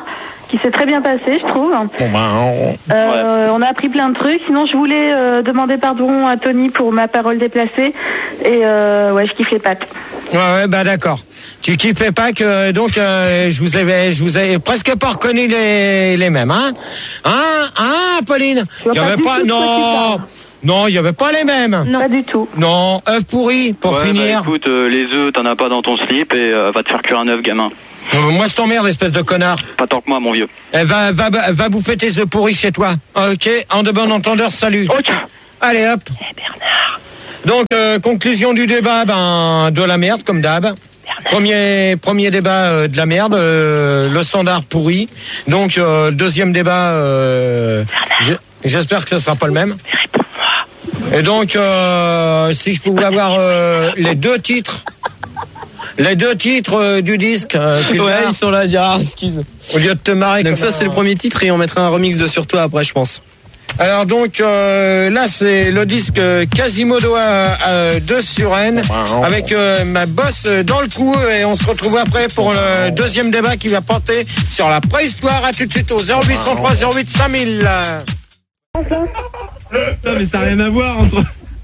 qui s'est très bien passé, je trouve. Bon, On a appris plein de trucs. Sinon, je voulais demander pardon à Tony pour ma parole déplacée. Et ouais, je kiffe les Pâques. Ouais, bah d'accord. Tu kiffes Pâques, donc je vous avais presque pas reconnu les mêmes, hein, Pauline. Il y avait pas, non, il y avait pas les mêmes. Non, pas du tout. Non, œufs pourris pour finir. Bah, écoute, les œufs, t'en as pas dans ton slip et va te faire cuire un œuf, gamin. Moi je t'emmerde, espèce de connard. Pas tant que moi, mon vieux. Va bouffer tes œufs pourris chez toi. Ok, en de bon entendeur, salut. Ok. Allez hop. Bernard. Donc conclusion du débat, de la merde comme d'hab. Premier débat de la merde, le standard pourri. Donc deuxième débat, j'espère que ce sera pas le même. Et donc si je pouvais avoir les deux titres du disque. Ouais, ils sont là, Gérard, excuse. Au lieu de te marrer. Donc ça c'est le premier titre et on mettra un remix de Sur toi après, je pense. Alors donc là c'est le disque Quasimodo 2 sur N avec ma bosse dans le coup, et on se retrouve après pour le deuxième débat qui va porter sur la préhistoire. À tout de suite au 0803 08 5000. Non mais ça n'a rien à voir entre...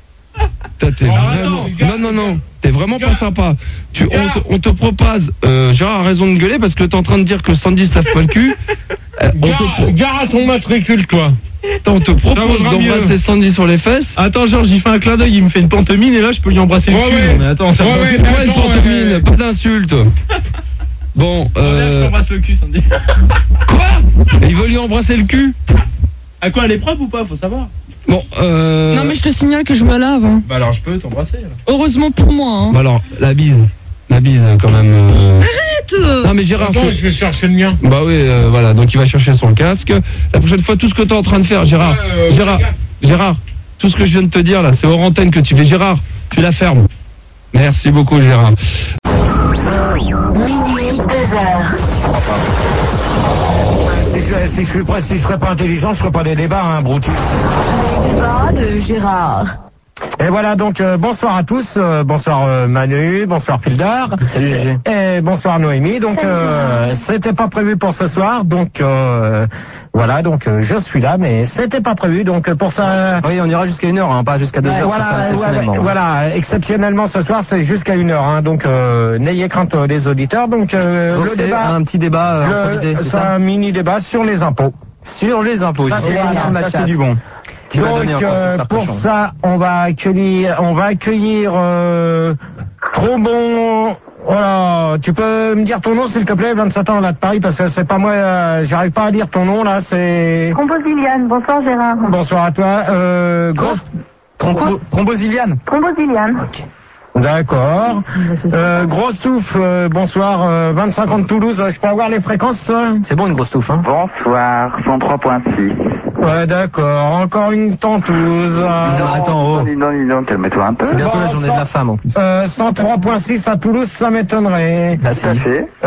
Non, t'es vraiment pas sympa. On te propose, Gérard a raison de gueuler parce que t'es en train de dire que Sandy se lave pas le cul. Gare à ton matricule, toi. On te propose d'embrasser Sandy sur les fesses. Attends, Georges, il fait un clin d'œil, il me fait une pantomime et là je peux lui embrasser le cul. Ouais. Mais attends, ça une pantomime, pas d'insulte. Bon, je t'embrasse le cul, Sandy. Quoi ? Il veut lui embrasser le cul ? À quoi, elle est propre ou pas ? Faut savoir. Bon, Non mais je te signale que je me lave. Bah alors je peux t'embrasser. Heureusement pour moi. Hein. Bah alors, la bise quand même. Arrête. Non mais Gérard, attends, je vais chercher le mien. Bah oui, voilà, donc il va chercher son casque. La prochaine fois, tout ce que t'es en train de faire, Gérard, tout ce que je viens de te dire là, c'est hors antenne que tu fais. Gérard, tu la fermes. Merci beaucoup, Gérard. Si je serais pas intelligent, je ferais pas des débats, hein, Brouty. Les débats de Gérard. Et voilà, donc bonsoir à tous, bonsoir Manu, bonsoir Pildar. Salut Gégé. Et bonsoir Noémie. Donc c'était pas prévu pour ce soir, donc voilà, donc je suis là, mais c'était pas prévu, donc pour ça. Oui, on ira jusqu'à 1h, hein, pas jusqu'à 2h. Voilà, exceptionnellement ce soir c'est jusqu'à 1h, hein, donc n'ayez crainte les auditeurs. Donc le débat, un petit débat improvisé, c'est ça, un mini débat sur les impôts. Sur les impôts. Ça, c'est du bon. Donc pour ça, on va accueillir trop bon. Voilà, tu peux me dire ton nom s'il te plaît, 27 ans là de Paris, parce que c'est pas moi, j'arrive pas à dire ton nom là, c'est... Trombosiliane, bonsoir Gérard. Bonsoir à toi, Trombosiliane. Trombosiliane. Ok. D'accord. Grosse touffe, bonsoir, 25 ans de Toulouse, je peux avoir les fréquences? C'est bon une grosse touffe, hein? Bonsoir, 103.6. Ouais, d'accord, encore une tentouse. Attends, Non, calme-toi un peu. C'est bientôt la journée de la femme en plus. 103.6 à Toulouse, ça m'étonnerait. Bah si.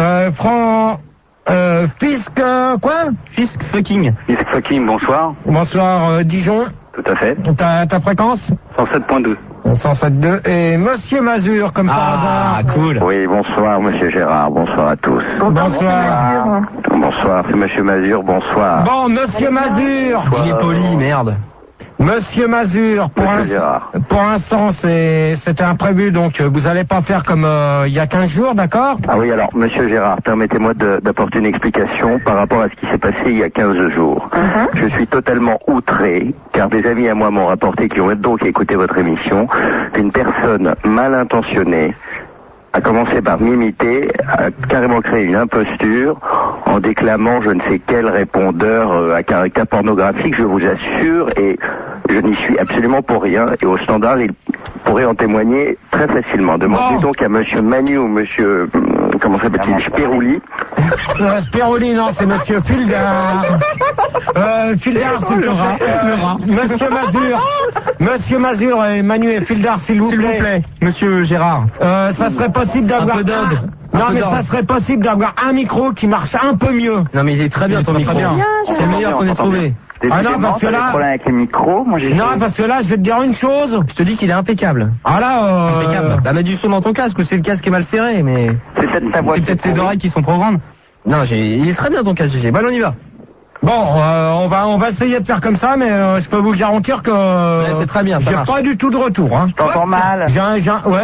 Fisc, quoi? Fisc fucking. Fisc fucking, bonsoir. Bonsoir, Dijon. Tout à fait. Ta fréquence? 107.2. 107.2. Et Monsieur Mazur, comme par hasard. Ah, cool. Oui, bonsoir, Monsieur Gérard. Bonsoir à tous. Bonsoir. Bonsoir, c'est Monsieur Mazur. Bonsoir. Bon, Monsieur Mazur. Il est poli, merde. Monsieur Mazur, pour l'instant, c'était imprévu, donc vous allez pas faire comme il y a 15 jours, d'accord? Ah oui, alors, Monsieur Gérard, permettez-moi d'apporter une explication par rapport à ce qui s'est passé il y a 15 jours. Je suis totalement outré, car des amis à moi m'ont rapporté, qui ont donc écouté votre émission, qu'une personne mal intentionnée a commencé par m'imiter, a carrément créé une imposture en déclamant je ne sais quel répondeur à caractère pornographique, je vous assure, et je n'y suis absolument pour rien, et au standard, il pourrait en témoigner très facilement. Demandez donc à Monsieur Manu ou Monsieur, comment s'appelle-t-il, Spirouli. Spirouli, non, c'est Monsieur Fildar. Fildar, c'est le rat. Monsieur Mazur et Manu et Fildar, s'il vous plaît. Monsieur Gérard. Ça serait possible d'avoir... ça serait possible d'avoir un micro qui marche un peu mieux. Non, mais il est très bien ton micro. C'est le meilleur qu'on ait trouvé. Ah non, parce que là... problème avec les micros, non, parce que là, je vais te dire une chose. Je te dis qu'il est impeccable. Ah là, impeccable. Bah, mets du son dans ton casque, ou c'est le casque qui est mal serré, mais... C'est peut-être ta voix. C'est peut-être tes oreilles qui sont trop grandes. Non, il est très bien ton casque, GG. Bon, on y va. Bon, on va essayer de faire comme ça, mais je peux vous garantir que c'est très bien, ça j'ai marche. pas du tout de retour. Hein. Je t'entends mal. J'ai un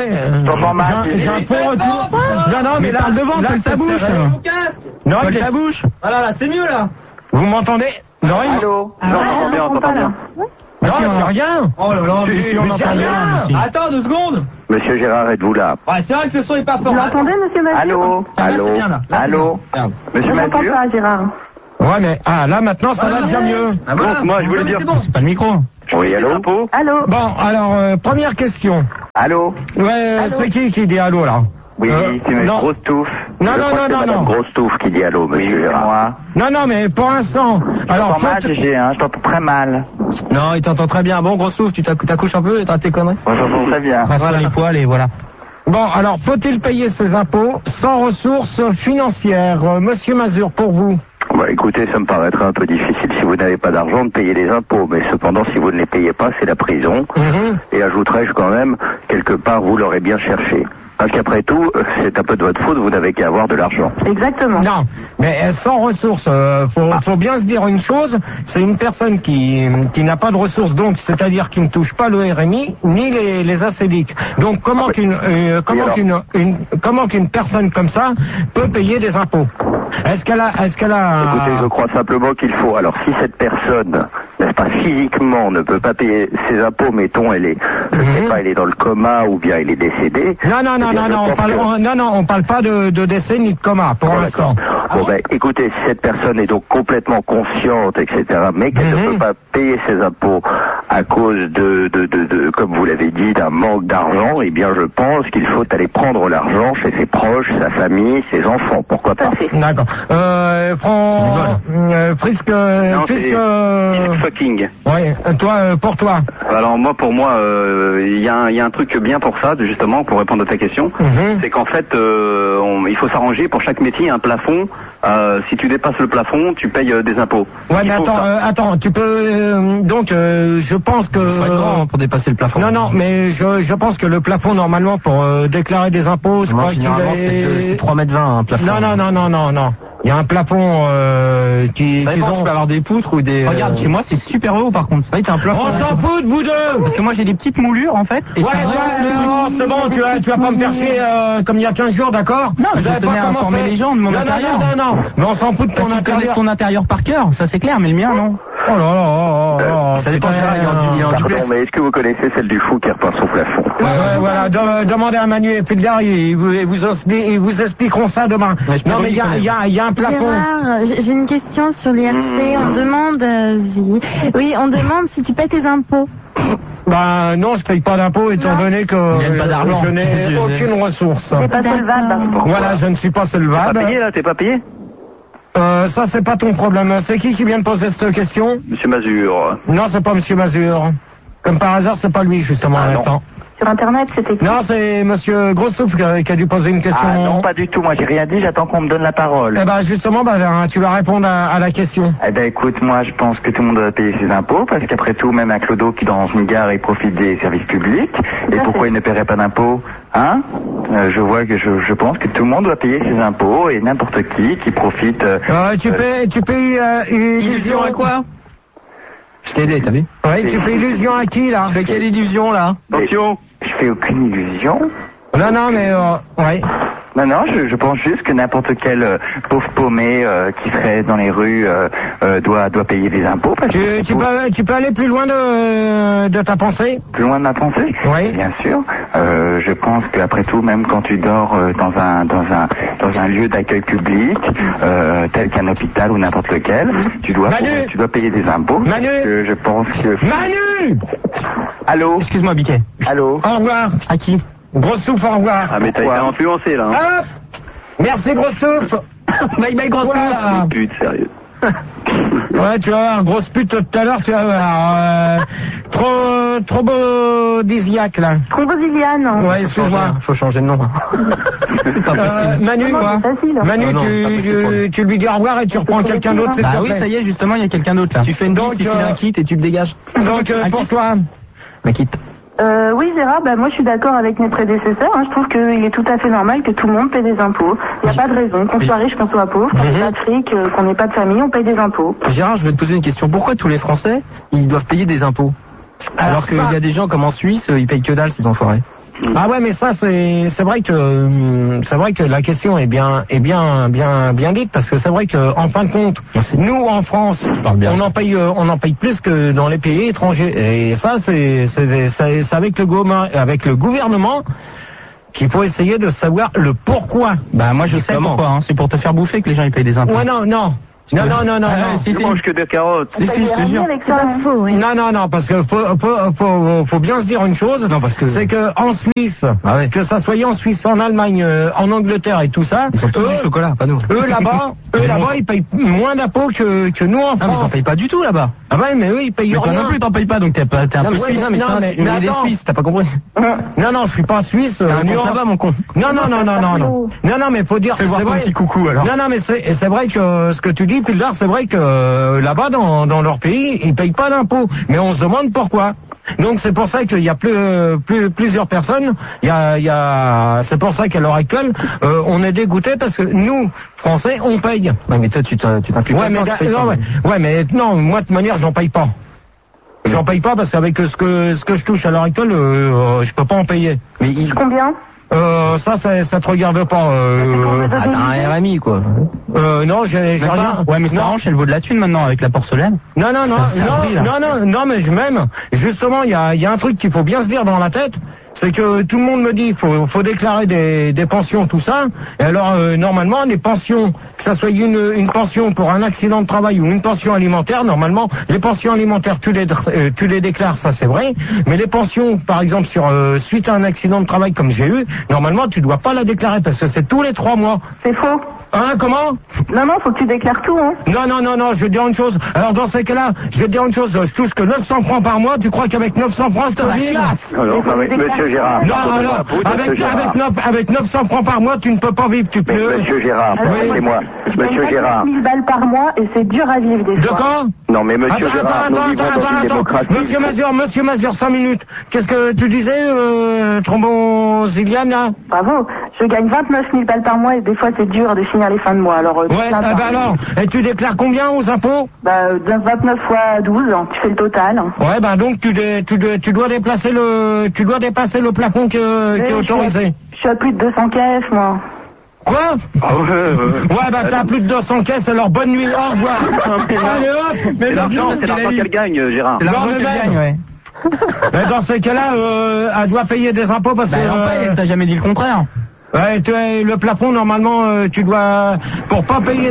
faux retour. Non, mais là, devant, là, colle ta bouche. Non, Colle ta bouche. Voilà, là, c'est mieux, là. Vous m'entendez? Non, Allô. On t'entend bien, on t'entend bien. non, c'est rien. Oh là là, mais on entend rien. Attends 2 secondes. Monsieur Gérard, êtes-vous là? Ouais, c'est vrai que le son est pas fort. Vous l'entendez, monsieur Mazur? Allô? Allô? c'est bien, là. Là, c'est Allô? bien. Monsieur Je n'entends Mazur? pas, Gérard. Ouais, mais là maintenant ça va déjà mieux. Ah, voilà. Donc, moi, je voulais Non, mais dire- c'est bon. Pas le micro. Oui, allô? Allô? Bon, alors première question. Allô? Ouais, c'est qui dit allô là? Oui, c'est non. Grosse Touffe. Non, Je non, crois non, que c'est non, Madame non. Grosse Touffe qui dit allô, monsieur Gérard. Moi. Non, mais pour l'instant. Alors, mal, GG, hein, je t'entends très mal. Non, il t'entend très bien. Bon, gros souffle, tu t'accouches un peu et t'as tes conneries. Moi, j'entends très bien. Voilà les poils et voilà. bon, alors faut-il payer ses impôts sans ressources financières? Monsieur Mazur, pour vous. Bah, écoutez, ça me paraîtrait un peu difficile si vous n'avez pas d'argent de payer les impôts, mais cependant, si vous ne les payez pas, c'est la prison. Et ajouterais-je quand même, quelque part, vous l'aurez bien cherché. Parce qu'après tout, c'est un peu de votre faute, vous n'avez qu'à avoir de l'argent. Exactement. Non, mais sans ressources, faut bien se dire une chose, c'est une personne qui n'a pas de ressources, donc c'est-à-dire qui ne touche pas le RMI ni les ACDIC. Donc comment qu'une personne comme ça peut payer des impôts? Est-ce qu'elle a Écoutez, je crois simplement qu'il faut. Alors, si cette personne, n'est-ce pas, physiquement ne peut pas payer ses impôts, mettons, elle est, je ne sais pas, elle est dans le coma ou bien elle est décédée. Non, on parle pas de décès ni de coma pour l'instant. Bon, ben, écoutez, si cette personne est donc complètement consciente, etc., mais qu'elle ne peut pas payer ses impôts à cause de comme vous l'avez dit, d'un manque d'argent, eh bien, je pense qu'il faut aller prendre l'argent chez ses proches, sa famille, ses enfants. Pourquoi pas? D'accord. Puisque Fucking. ouais, toi, pour toi. Alors pour moi, il y a un truc bien pour ça, justement, pour répondre à ta question. C'est qu'en fait, il faut s'arranger pour chaque métier un plafond. Si tu dépasses le plafond, tu payes des impôts. Ouais, mais attends, tu peux je pense que faut être grand pour dépasser le plafond. Non, mais je pense que le plafond normalement pour déclarer des impôts, je crois qu'il c'est 3,20 m un plafond. Non. Il y a un plafond qui Ça dépend, tu peux avoir des poutres ou des. Regarde, chez moi c'est super haut par contre. Oui, t'as un plafond. On s'en fout de vous deux. Parce que moi j'ai des petites moulures en fait. Ouais, non, c'est bon, tu vas pas me faire chier comme il y a 15 jours, d'accord? Non, je tenais à informer les gens de mon intérieur. Non, mais on s'en fout de ton intérieur. Ton intérieur par cœur, ça c'est clair, mais le mien non. Oh là. Ça dépend, Pardon, mais est-ce que vous connaissez celle du fou qui repeint son plafond? Ouais, voilà. Demandez à Manu et Pilder, ils vous expliqueront ça demain. Non, mais il y a un plafond. Gérard, j'ai une question sur l'IRC. On demande, on demande si tu paies tes impôts. Ben non, je paye pas d'impôts étant donné que je n'ai aucune ressource. C'est pas solvable. Voilà, je ne suis pas solvable. T'es pas payé là, t'es pas payé? Ça c'est pas ton problème. C'est qui vient de poser cette question? Monsieur Mazur. Non, c'est pas Monsieur Mazur. Comme par hasard, c'est pas lui justement à l'instant. Sur Internet, c'était qui? Non, c'est Monsieur Grossouf qui a dû poser une question. Ah non, pas du tout. Moi, j'ai rien dit. J'attends qu'on me donne la parole. Eh ben justement, tu vas répondre à la question. Eh ben écoute, moi, je pense que tout le monde doit payer ses impôts parce qu'après tout, même un clodo qui dans une gare, il profite des services publics. Et pourquoi il ne paierait pas d'impôts? Hein? Je pense que tout le monde doit payer ses impôts et n'importe qui profite. Tu payes illusion à quoi? Je t'ai aidé, t'as vu? Oui, tu fais illusion à qui là? Tu fais quelle illusion là? Attention. Je fais aucune illusion. Non, mais ouais. Non, je pense juste que n'importe quel pauvre paumé qui serait dans les rues doit payer des impôts. Parce que Tu peux aller plus loin de ta pensée? Plus loin de ma pensée? Oui. Bien sûr. Je pense qu'après tout, même quand tu dors dans un lieu d'accueil public, tel qu'un hôpital ou n'importe lequel, tu dois payer des impôts. Manu! Je pense que... Manu! Allô? Excuse-moi, Biquet. Allô? Au revoir. À qui? Grosse souffle, au revoir. Ah mais t'as été influencé là. Hein. Hop! Merci, grosse souffle. Bye, grosse souffle. Pute, sérieux. Ouais, tu vas voir, grosse pute tout à l'heure, tu vas voir. Trop bodisiaque, là. Thrombosiliane. Ouais, excuse-moi. Faut changer de nom. C'est pas possible. Manu, quoi. Manu, tu lui dis au revoir et tu reprends quelqu'un d'autre, c'est Bah oui, ça y est, justement, il y a quelqu'un d'autre là. Tu fais une bise, tu files un kit et tu te dégages. Donc, pour toi. Un kit. Oui, Gérard, moi je suis d'accord avec mes prédécesseurs. Je trouve qu'il est tout à fait normal que tout le monde paie des impôts. Il n'y a pas de raison. Qu'on soit riche, qu'on soit pauvre, qu'on n'ait pas de fric, qu'on n'ait pas de famille, on paye des impôts. Gérard, je vais te poser une question. Pourquoi tous les Français, ils doivent payer des impôts? Alors qu'il y a des gens comme en Suisse, ils payent que dalle, ces enfoirés. Ah ouais, mais ça c'est vrai que la question est bien dite, parce que c'est vrai que en fin de compte, nous en France, on en paye plus que dans les pays étrangers, et ça c'est avec le gouvernement qu'il faut essayer de savoir le pourquoi. Moi je sais pourquoi, c'est pour te faire bouffer que les gens ils payent des impôts. Ouais, non. Si, mange que des carottes. Si, je te jure. C'est pas faux, oui. Non, parce que faut bien se dire une chose. Non, parce que c'est que en Suisse, que ça soit en Suisse, en Allemagne, en Angleterre et tout ça, ils sont tous du chocolat, pas nous. Eux là-bas, ils payent moins d'impôts que nous en France. Non, mais ils en payent pas du tout là-bas. Ah ouais, mais eux ils payent rien. Non plus, t'en payes pas, donc t'es un peu suisse. Mais attends, Suisse, t'as pas compris. Non, je suis pas suisse. Ça mon con. Non, mais faut dire. Fais voir ton petit coucou alors. Non, mais c'est vrai que ce que tu dis, Pildar, c'est vrai que là-bas dans leur pays, ils payent pas d'impôts. Mais on se demande pourquoi. Donc c'est pour ça qu'il y a plusieurs personnes. C'est pour ça qu'à l'heure actuelle, on est dégoûté parce que nous, Français, on paye. Ouais, mais toi, tu t'impliques pas. Mais non, moi de toute manière, j'en paye pas. J'en paye pas parce qu'avec ce que je touche à l'heure actuelle, je peux pas en payer. Mais combien? Ça te regarde pas. T'as un RMI quoi. Non, j'ai rien. Ouais, mais ça arrange, elle vaut de la thune maintenant avec la porcelaine. Non, mais même, justement, il y a un truc qu'il faut bien se dire dans la tête, c'est que tout le monde me dit faut déclarer des pensions, tout ça. Et alors normalement les pensions, que ça soit une pension pour un accident de travail ou une pension alimentaire, normalement les pensions alimentaires tu les déclares, ça c'est vrai. Mais les pensions, par exemple suite à un accident de travail comme j'ai eu, normalement tu dois pas la déclarer parce que c'est tous les 3 mois. C'est faux. Hein, comment? Non, faut que tu déclares tout, hein. Non, je vais te dire une chose. Alors dans ces cas-là, je vais te dire une chose, je touche que 900 francs par mois, tu crois qu'avec 900 francs je te vis? Alors, monsieur Gérard. Non, alors, avec 900 francs par mois, tu ne peux pas vivre, tu peux. Monsieur Gérard, moi. Monsieur Gérard. 1000 balles par mois et c'est dur à vivre des fois. D'accord? Non, mais monsieur Gérard, nous vivons dans une démocratie. Monsieur Mazur, 5 minutes. Qu'est-ce que tu disais, Trombon Ziliane, là? Bravo. Je gagne 29 000 balles par mois et des fois c'est dur de finir les fins de mois. Alors, alors, et tu déclares combien aux impôts? 29 fois 12, tu fais le total. Ouais, donc tu dois dépasser le plafond qui est autorisé. Je suis à plus de 200 caisses, moi. Quoi? Ouais, t'as plus de 200 caisses, alors bonne nuit, au revoir. Allez hop! Mais c'est l'argent qu'elle gagne, Gérard. C'est l'argent qu'elle gagne, ouais. Mais dans ces cas-là, elle doit payer des impôts parce que... T'as jamais dit le contraire. Ouais, le plafond, normalement, tu dois... Pour pas payer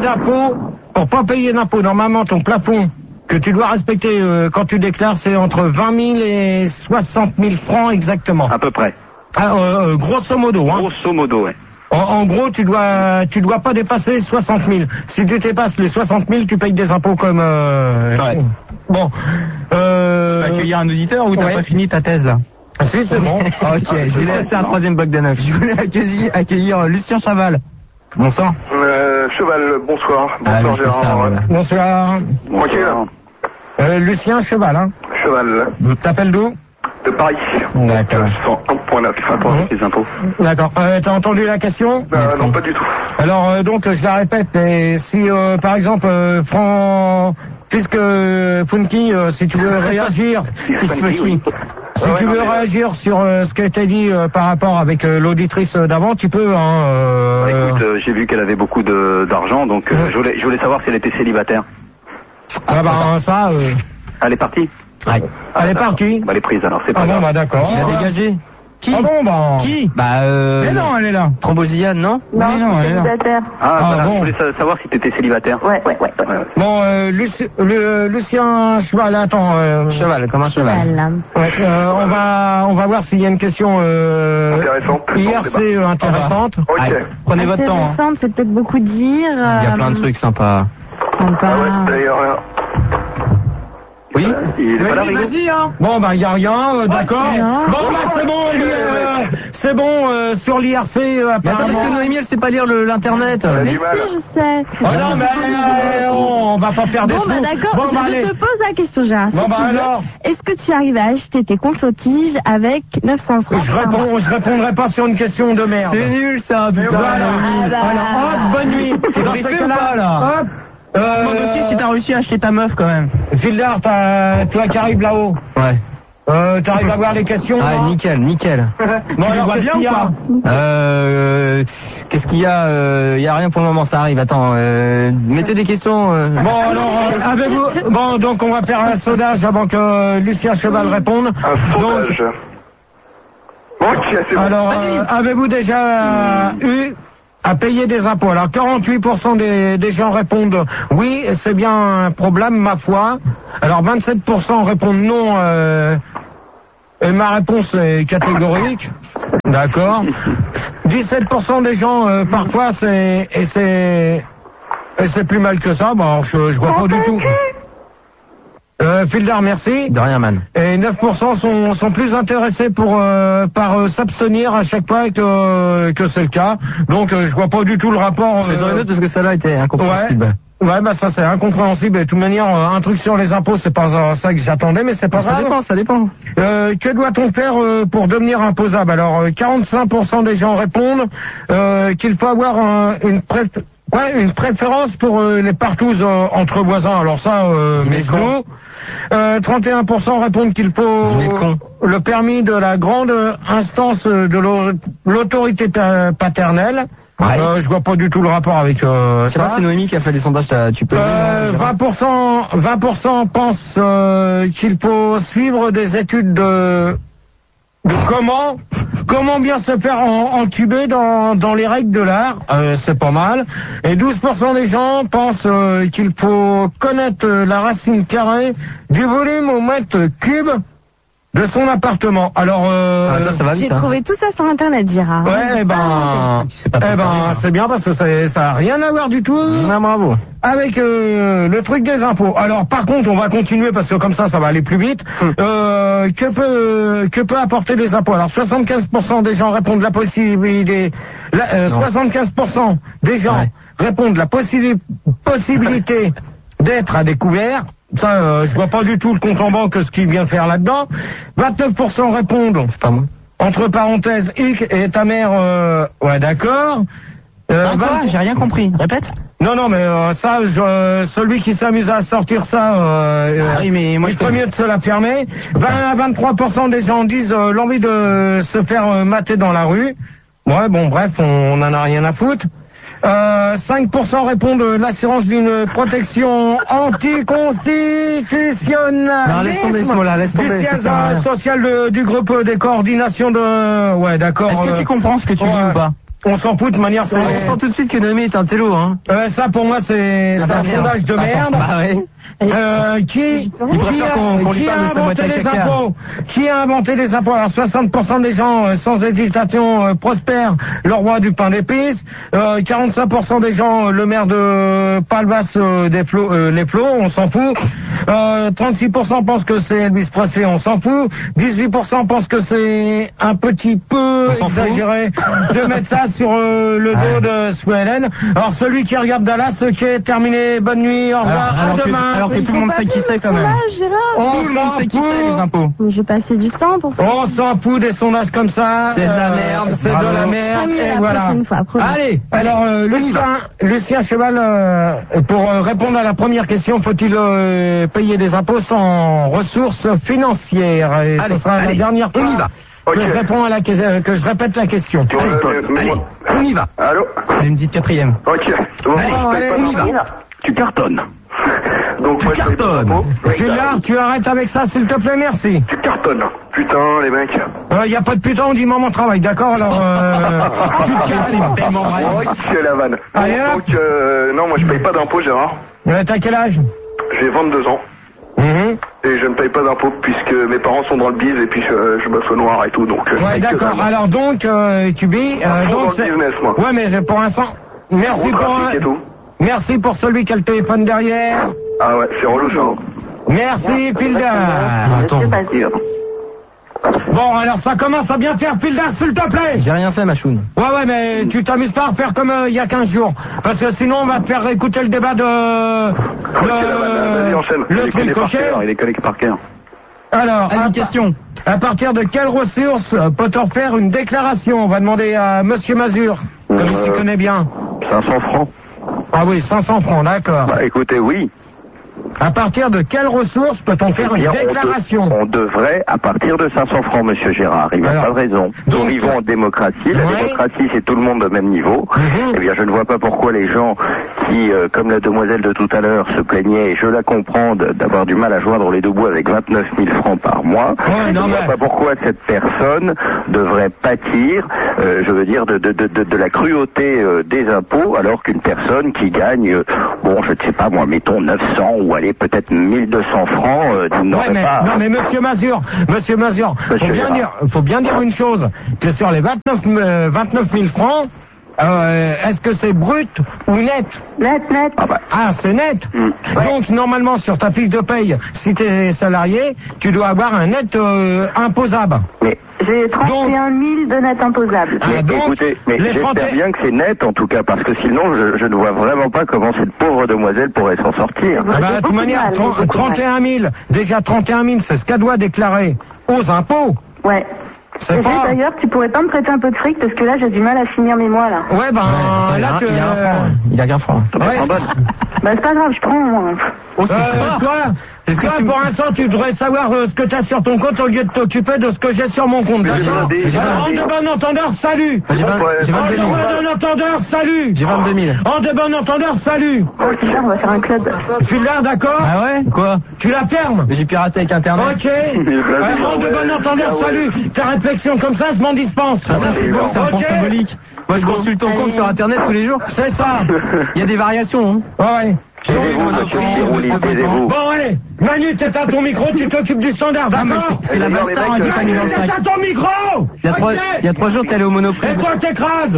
d'impôts, normalement, ton plafond que tu dois respecter quand tu déclares, c'est entre 20 000 et 60 000 francs exactement. À peu près. Grosso modo, hein. Grosso modo, ouais. En gros, tu dois pas dépasser 60 000. Si tu dépasses les 60 000, tu payes des impôts comme... Ouais. Bon. Tu vas accueillir un auditeur ou t'as pas fini ta thèse, là? Ah, si, c'est bon. Ok, je vais laisser un troisième bloc de 9. Je voulais accueillir Lucien Chaval. Bonsoir. Cheval, bonsoir. Bonsoir, Gérard. Bonsoir. Tranquille. Lucien Cheval, hein. Cheval. T'appelles d'où? De Paris. D'accord. 101.9, attention les impôts. D'accord. T'as entendu la question? Non, pas du tout. Alors, donc, je la répète, et si, par exemple, puisque Funky, si tu veux réagir, si tu veux réagir sur ce qui a été dit par rapport avec l'auditrice d'avant, tu peux. Écoute, j'ai vu qu'elle avait beaucoup d'argent, donc je voulais savoir si elle était célibataire. Ça. Elle est partie. Ouais. Elle est partie. Elle est prise alors, c'est pas grave. Bon, d'accord. Il a dégagé. Qui? Qui? Mais non, elle est là. Trombosillane, non? Non, elle est célibataire. Voilà, je voulais savoir si t'étais célibataire. Ouais. Bon, Lucien Cheval, attends. Cheval, comment Cheval? Ouais, on va voir s'il y a une question intéressante. IRC intéressante. Ok. Allez, prenez votre temps. Intéressante, c'est peut-être beaucoup de dire. Il y a plein de trucs sympas. Ah ouais, d'ailleurs. Oui, Oui. Il est pas là, Rigo. Vas-y, hein. Bon, bah, y a rien, d'accord. Bon, bah, c'est bon, c'est bon, sur l'IRC, Mais attends, apparemment. parce que Noémie, elle sait pas lire l'internet. Elle a du Si, mal. je sais. Oh non, mais on va pas perdre Bon, bah d'accord, Bon, bah, je allez. te pose la question, Gérard. Bon, Si bah, tu veux. alors. Est-ce que tu arrives à acheter tes comptes aux tiges avec 900 francs Je répondrai pas sur une question de merde. C'est nul, ça, putain. Voilà. Ah bah. Voilà. Hop, bonne nuit. T'es Dans briefé ces ou cas-là, pas, là hop. Demande aussi si t'as réussi à acheter ta meuf, quand même. Fildar, toi qui arrives là-haut. Ouais. T'arrives à voir les questions Ah, là nickel, nickel. Bon, alors, qu'est-ce qu'il y a? Qu'est-ce qu'il y a y a rien pour le moment, ça arrive. Attends, mettez des questions. Bon, alors, avez-vous... Bon, donc, on va faire un sondage avant que Lucien Cheval réponde. Un sondage. Ok, c'est bon. Alors, avez-vous déjà eu à payer des impôts? Alors, 48% des gens répondent oui, c'est bien un problème, ma foi. Alors, 27% répondent non, et ma réponse est catégorique. D'accord. 17% des gens, parfois, c'est plus mal que ça. Bon, alors, je vois pas du tout. Fildar, merci. De rien, man. Et 9% sont plus intéressés par s'abstenir à chaque fois que c'est le cas. Donc je vois pas du tout le rapport. Je les aurais noté parce que celle-là était incompréhensible. Ouais, bah ça c'est incompréhensible. Et de toute manière, un truc sur les impôts, c'est pas ça que j'attendais, mais c'est pas grave. Ça dépend. Que doit-on faire pour devenir imposable? Alors 45% des gens répondent qu'il faut avoir une préférence pour les partouzes entre voisins. Alors ça, mes genoux. 31% répondent qu'il faut le permis de la grande instance de l'autorité paternelle. Ouais. Je vois pas du tout le rapport avec Je sais ça. pas, c'est Noémie qui a fait des sondages, tu peux le dire, 20% pensent qu'il faut suivre des études de comment bien se faire entuber dans les règles de l'art. C'est pas mal. Et 12% des gens pensent qu'il faut connaître la racine carrée du volume au mètre cube de son appartement. Alors, ça va vite, J'ai trouvé tout ça sur Internet, Gérard. ouais, c'est bien parce que ça a rien à voir du tout. Bravo. Avec le truc des impôts. Alors par contre, on va continuer parce que comme ça va aller plus vite. Que peut apporter les impôts? Alors 75% des gens répondent la possibilité. 75% des gens répondent la possibilité d'être à découvert. Ça, je vois pas du tout le compte en banque ce qu'il vient faire là-dedans. 29% répondent. C'est pas moi. Entre parenthèses, Hic et ta mère. Ouais, d'accord. J'ai rien compris. Répète. Non, mais ça, celui qui s'amuse à sortir ça, oui, mais moi, il ferait mieux de se la fermer. 20 à 23% des gens disent l'envie de se faire mater dans la rue. Ouais, bon, bref, on en a rien à foutre. 5% répondent l'assurance d'une protection anticonstitutionnelle. Non, laisse tomber ce mot-là, laisse tomber. Du ça siège sert à rien. social du groupe des coordinations de... Ouais, d'accord. Est-ce que tu comprends ce que tu dis ou pas? On s'en fout de manière... On sent tout de suite que Noémie est un télo, hein. Ça, pour moi, c'est un sondage de merde. Bah ouais. Qui a inventé les caca. impôts? Qui a inventé les impôts? Alors 60% des gens sans hésitation prospèrent le roi du pain d'épices. 45% des gens le maire de Palmas les Flots, on s'en fout. 36% pensent que c'est Elvis Presley, on s'en fout. 18% pensent que c'est un petit peu exagéré de mettre ça sur le dos de Swellen. Alors celui qui regarde Dallas, qui est terminé, bonne nuit, au revoir, à demain. Alors que tout le monde sait qui c'est quand même. On Tout le monde s'en sait qui c'est les fout. impôts. Mais j'ai passé du temps pour faire. On s'en fout des sondages comme ça. C'est de la merde. C'est de la merde. Promis, Et la voilà. prochaine fois, promis. Allez. Alors Lucien Cheval, pour répondre à la première question, faut-il payer des impôts sans ressources financières? Et ce sera la dernière fois. On y va. Que je réponds à que je répète la question. Allez, on y va. Allô? Allez, une petite quatrième. Ok. Bon, Allez, je paye pas on y va. d'impôts. Tu cartonnes. Donc, moi, je paye pas d'impôts. Gilard, tu arrêtes avec ça, s'il te plaît, merci. Tu cartonnes. Putain, les mecs. Y a pas de putain, on dit maman travail, d'accord? Alors, tu te casses. Ok, la vanne. Allez, hop. Donc, non, moi, je paye pas d'impôts, Gérard. T'as quel âge? J'ai 22 ans. Et je ne paye pas d'impôts puisque mes parents sont dans le biz et puis je bosse au noir et tout, donc... Ouais, d'accord. Alors donc, tu billes... dans le business, moi. Ouais, mais pour l'instant... Merci Gros pour trafic et tout. Merci pour celui qui a le téléphone derrière. Ah ouais, c'est relou, ça. Hein. Merci, Filda. C'est pas sûr. Bon, alors ça commence à bien faire, Filda, s'il te plaît. J'ai rien fait, Machoun. Ouais, mais tu t'amuses pas à faire comme il y a 15 jours. Parce que sinon, on va te faire écouter le débat de... Vas-y, enchaîne. Le truc coché. Il est collé par cœur. Alors, question. À partir de quelle ressource peut-on faire une déclaration? On va demander à Monsieur Mazur, comme il s'y connaît bien. 500 francs. Ah oui, 500 francs, d'accord. Bah écoutez, oui. À partir de quelle ressource peut-on faire une déclaration? On devrait, à partir de 500 francs, Monsieur Gérard. Il n'y a pas de raison. Nous vivons en démocratie. La démocratie, c'est tout le monde au même niveau. Eh bien, je ne vois pas pourquoi les gens qui, comme la demoiselle de tout à l'heure, se plaignaient, et je la comprends, d'avoir du mal à joindre les deux bouts avec 29 000 francs par mois. Je ne vois pas pourquoi cette personne devrait pâtir, je veux dire, de la cruauté des impôts, alors qu'une personne qui gagne, bon, je ne sais pas moi, mettons 900 ou allez peut-être 1200 francs, n'aurait pas... Non mais Monsieur Mazur, faut bien dire une chose, que sur les 29 000 francs, est-ce que c'est brut ou net? Net. Ah, c'est net. Donc normalement sur ta fiche de paye, si tu es salarié, tu dois avoir un net imposable. Mais j'ai 31 000 de net imposable. Écoutez, mais j'espère bien que c'est net en tout cas, parce que sinon je ne vois vraiment pas comment cette pauvre demoiselle pourrait s'en sortir. De toute manière, 31 000, déjà 31 000, c'est ce qu'elle doit déclarer aux impôts. Ouais. C'est pas... D'ailleurs, tu pourrais pas me prêter un peu de fric parce que là, j'ai du mal à finir mes mois là. Ouais, là, il a qu'un franc. Ouais. Bah, c'est pas grave, je prends moi. Toi, pour l'instant, tu devrais savoir ce que tu as sur ton compte au lieu de t'occuper de ce que j'ai sur mon compte. D'accord. En de bon entendeur, salut. J'ai 22 000. En de bon entendeur, salut. J'ai 22 000. En de bon entendeur, salut. Là, on va faire un club. Tu l'as, d'accord? Ah ouais? Quoi? Tu la fermes? Mais j'ai piraté avec Internet. Ok. En de bon entendeur, salut. Ta réflexion comme ça, je m'en dispense. C'est un point symbolique. Moi, je consulte ton compte sur Internet tous les jours. C'est ça. Il y a des variations, hein. Ouais. Taisez-vous. Bon, allez, Manu, t'éteins ton micro, tu t'occupes du standard, d'accord? C'est la Bastard, hein, qui fait Manu, t'éteins ton micro! Il y a 3 jours, t'es allé au Monoprix. Et toi, t'écrases!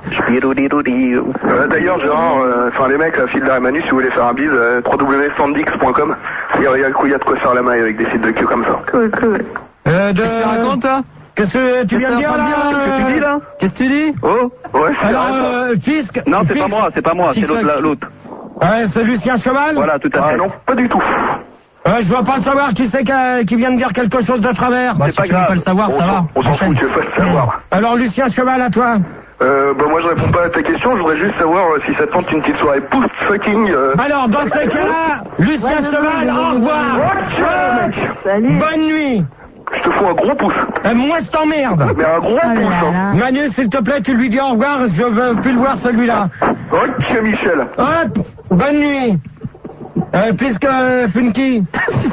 D'ailleurs, Gérard, les mecs, Filda et Manu, si vous voulez faire un bise, www.sandix.com. Il y a de quoi faire la maille avec des sites de queue comme ça. Cool. Qu'est-ce que tu racontes, toi? Qu'est-ce que tu viens de dire, là? Qu'est-ce que tu dis, là? Qu'est-ce que tu dis? Oh, ouais, alors, Fisk. Non, c'est pas moi, c'est l'autre. Ouais, c'est Lucien Cheval? Voilà, tout à fait. Non, pas du tout. Je dois pas le savoir qui c'est qui vient de dire quelque chose de travers. C'est pas grave. Tu veux pas le savoir, ça va. On s'en fout, tu veux pas le savoir. Alors, Lucien Cheval, à toi. Moi je réponds pas à ta question, je voudrais juste savoir si ça te tente une petite soirée post-fucking. Alors, dans ces cas-là, Lucien Cheval, au revoir. Salut. Bonne nuit. Je te fous un gros pouce. Moi, je t'emmerde. Mais un gros pouce. Hein. Manu, s'il te plaît, tu lui dis au revoir, je veux plus le voir celui-là. Ok, Michel. Hop, bonne nuit. Puisque Funky.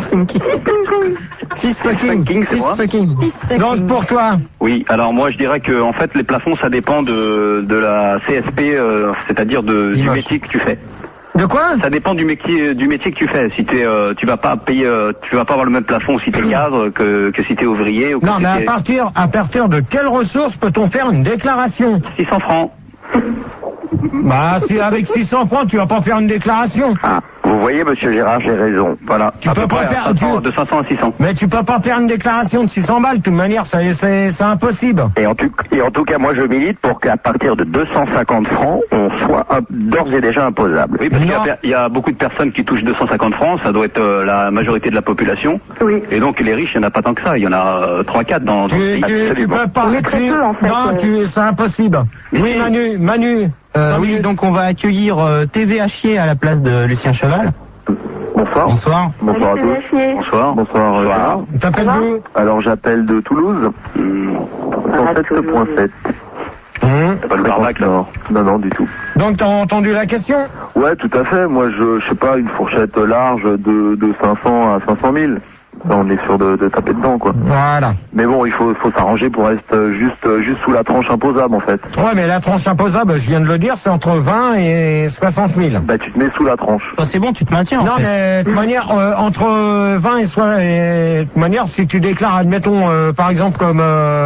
Fist fucking, c'est moi. Donc pour toi. Oui, alors moi je dirais que en fait les plafonds ça dépend de la CSP, c'est-à-dire du métier que tu fais. De quoi? Ça dépend du métier que tu fais. Si tu vas pas payer, tu vas pas avoir le même plafond si t'es cadre que si t'es ouvrier ou que non, mais à partir de quelle ressource peut-on faire une déclaration? 600 francs. Bah, si avec 600 francs, tu vas pas faire une déclaration. Ah, vous voyez, monsieur Gérard, j'ai raison. Voilà. Tu peux pas faire de 500 à 600. Mais tu peux pas faire une déclaration de 600 balles. De toute manière, c'est impossible. Et en tout cas, moi, je milite pour qu'à partir de 250 francs, on soit d'ores et déjà imposable. Oui, parce qu'il y a beaucoup de personnes qui touchent 250 francs. Ça doit être la majorité de la population. Oui. Et donc, les riches, il n'y en a pas tant que ça. Il y en a 3-4 dans le pays. Tu peux pas. Très peu, en fait. Non, c'est impossible. Oui, Manu. Oui, donc on va accueillir TV Hachier à la place de Lucien Cheval. Bonsoir. Bonsoir. Bonsoir à tous. Bonsoir. Bonsoir. T'appelles d'où? Alors j'appelle de Toulouse. 107.7. T'as pas le barbac là? Non, du tout. Donc t'as entendu la question? Ouais, tout à fait. Moi, je sais pas, une fourchette large de 500 à 500 000. Ça, on est sûr de taper dedans, quoi. Voilà. Mais bon, il faut s'arranger pour rester juste sous la tranche imposable, en fait. Ouais, mais la tranche imposable, je viens de le dire, c'est entre 20 et 60 000. Bah, tu te mets sous la tranche. C'est bon, tu te maintiens. Non, mais de toute manière, entre 20 et 60, de toute manière, si tu déclares, admettons, par exemple, comme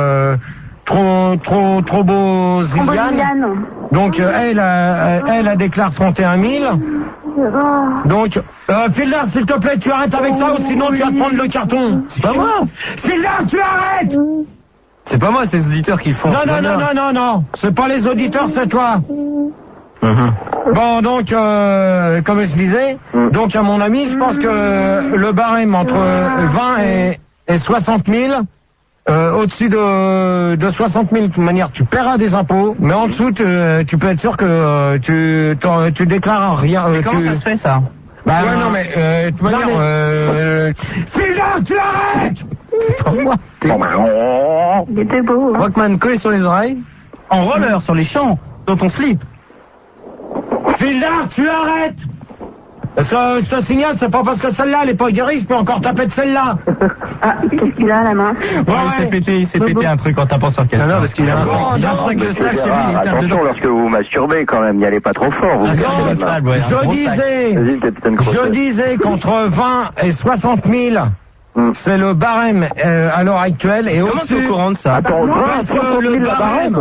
trop beau Ziliane. Donc elle déclare 31 000. Donc, Filder, s'il te plaît, tu arrêtes avec ça ou sinon tu vas te prendre le carton. C'est pas moi. Filder, tu arrêtes. C'est pas moi, c'est les auditeurs qui le font. Non. C'est pas les auditeurs, c'est toi. Bon, donc, comme je disais, donc à mon avis, je pense que le barème entre 20 et 60 000, au-dessus de 60 000, de toute manière, tu paieras des impôts, mais en dessous, tu peux être sûr que tu déclares rien. Comment ça se fait, ça? Bah ouais, non, mais, de toute manière, Filder, tu arrêtes! C'est pas moi. Il était beau. Rockman, collé sur les oreilles, en roller sur les champs, dans ton slip. Filder, tu arrêtes! Je te signale, c'est pas parce que celle-là, elle est pas guérie, je peux encore taper de celle-là. Ah, qu'est-ce qu'il a à la main? Il s'est pété un truc en tapant sur quelqu'un. Non, parce qu'il a un truc de sale chez lui. Attention, lorsque vous masturbez, quand même, n'y allez pas trop fort. Je disais qu'entre 20 et 60 000, c'est le barème à l'heure actuelle. Et comment tu es au courant de ça? Parce que le barème,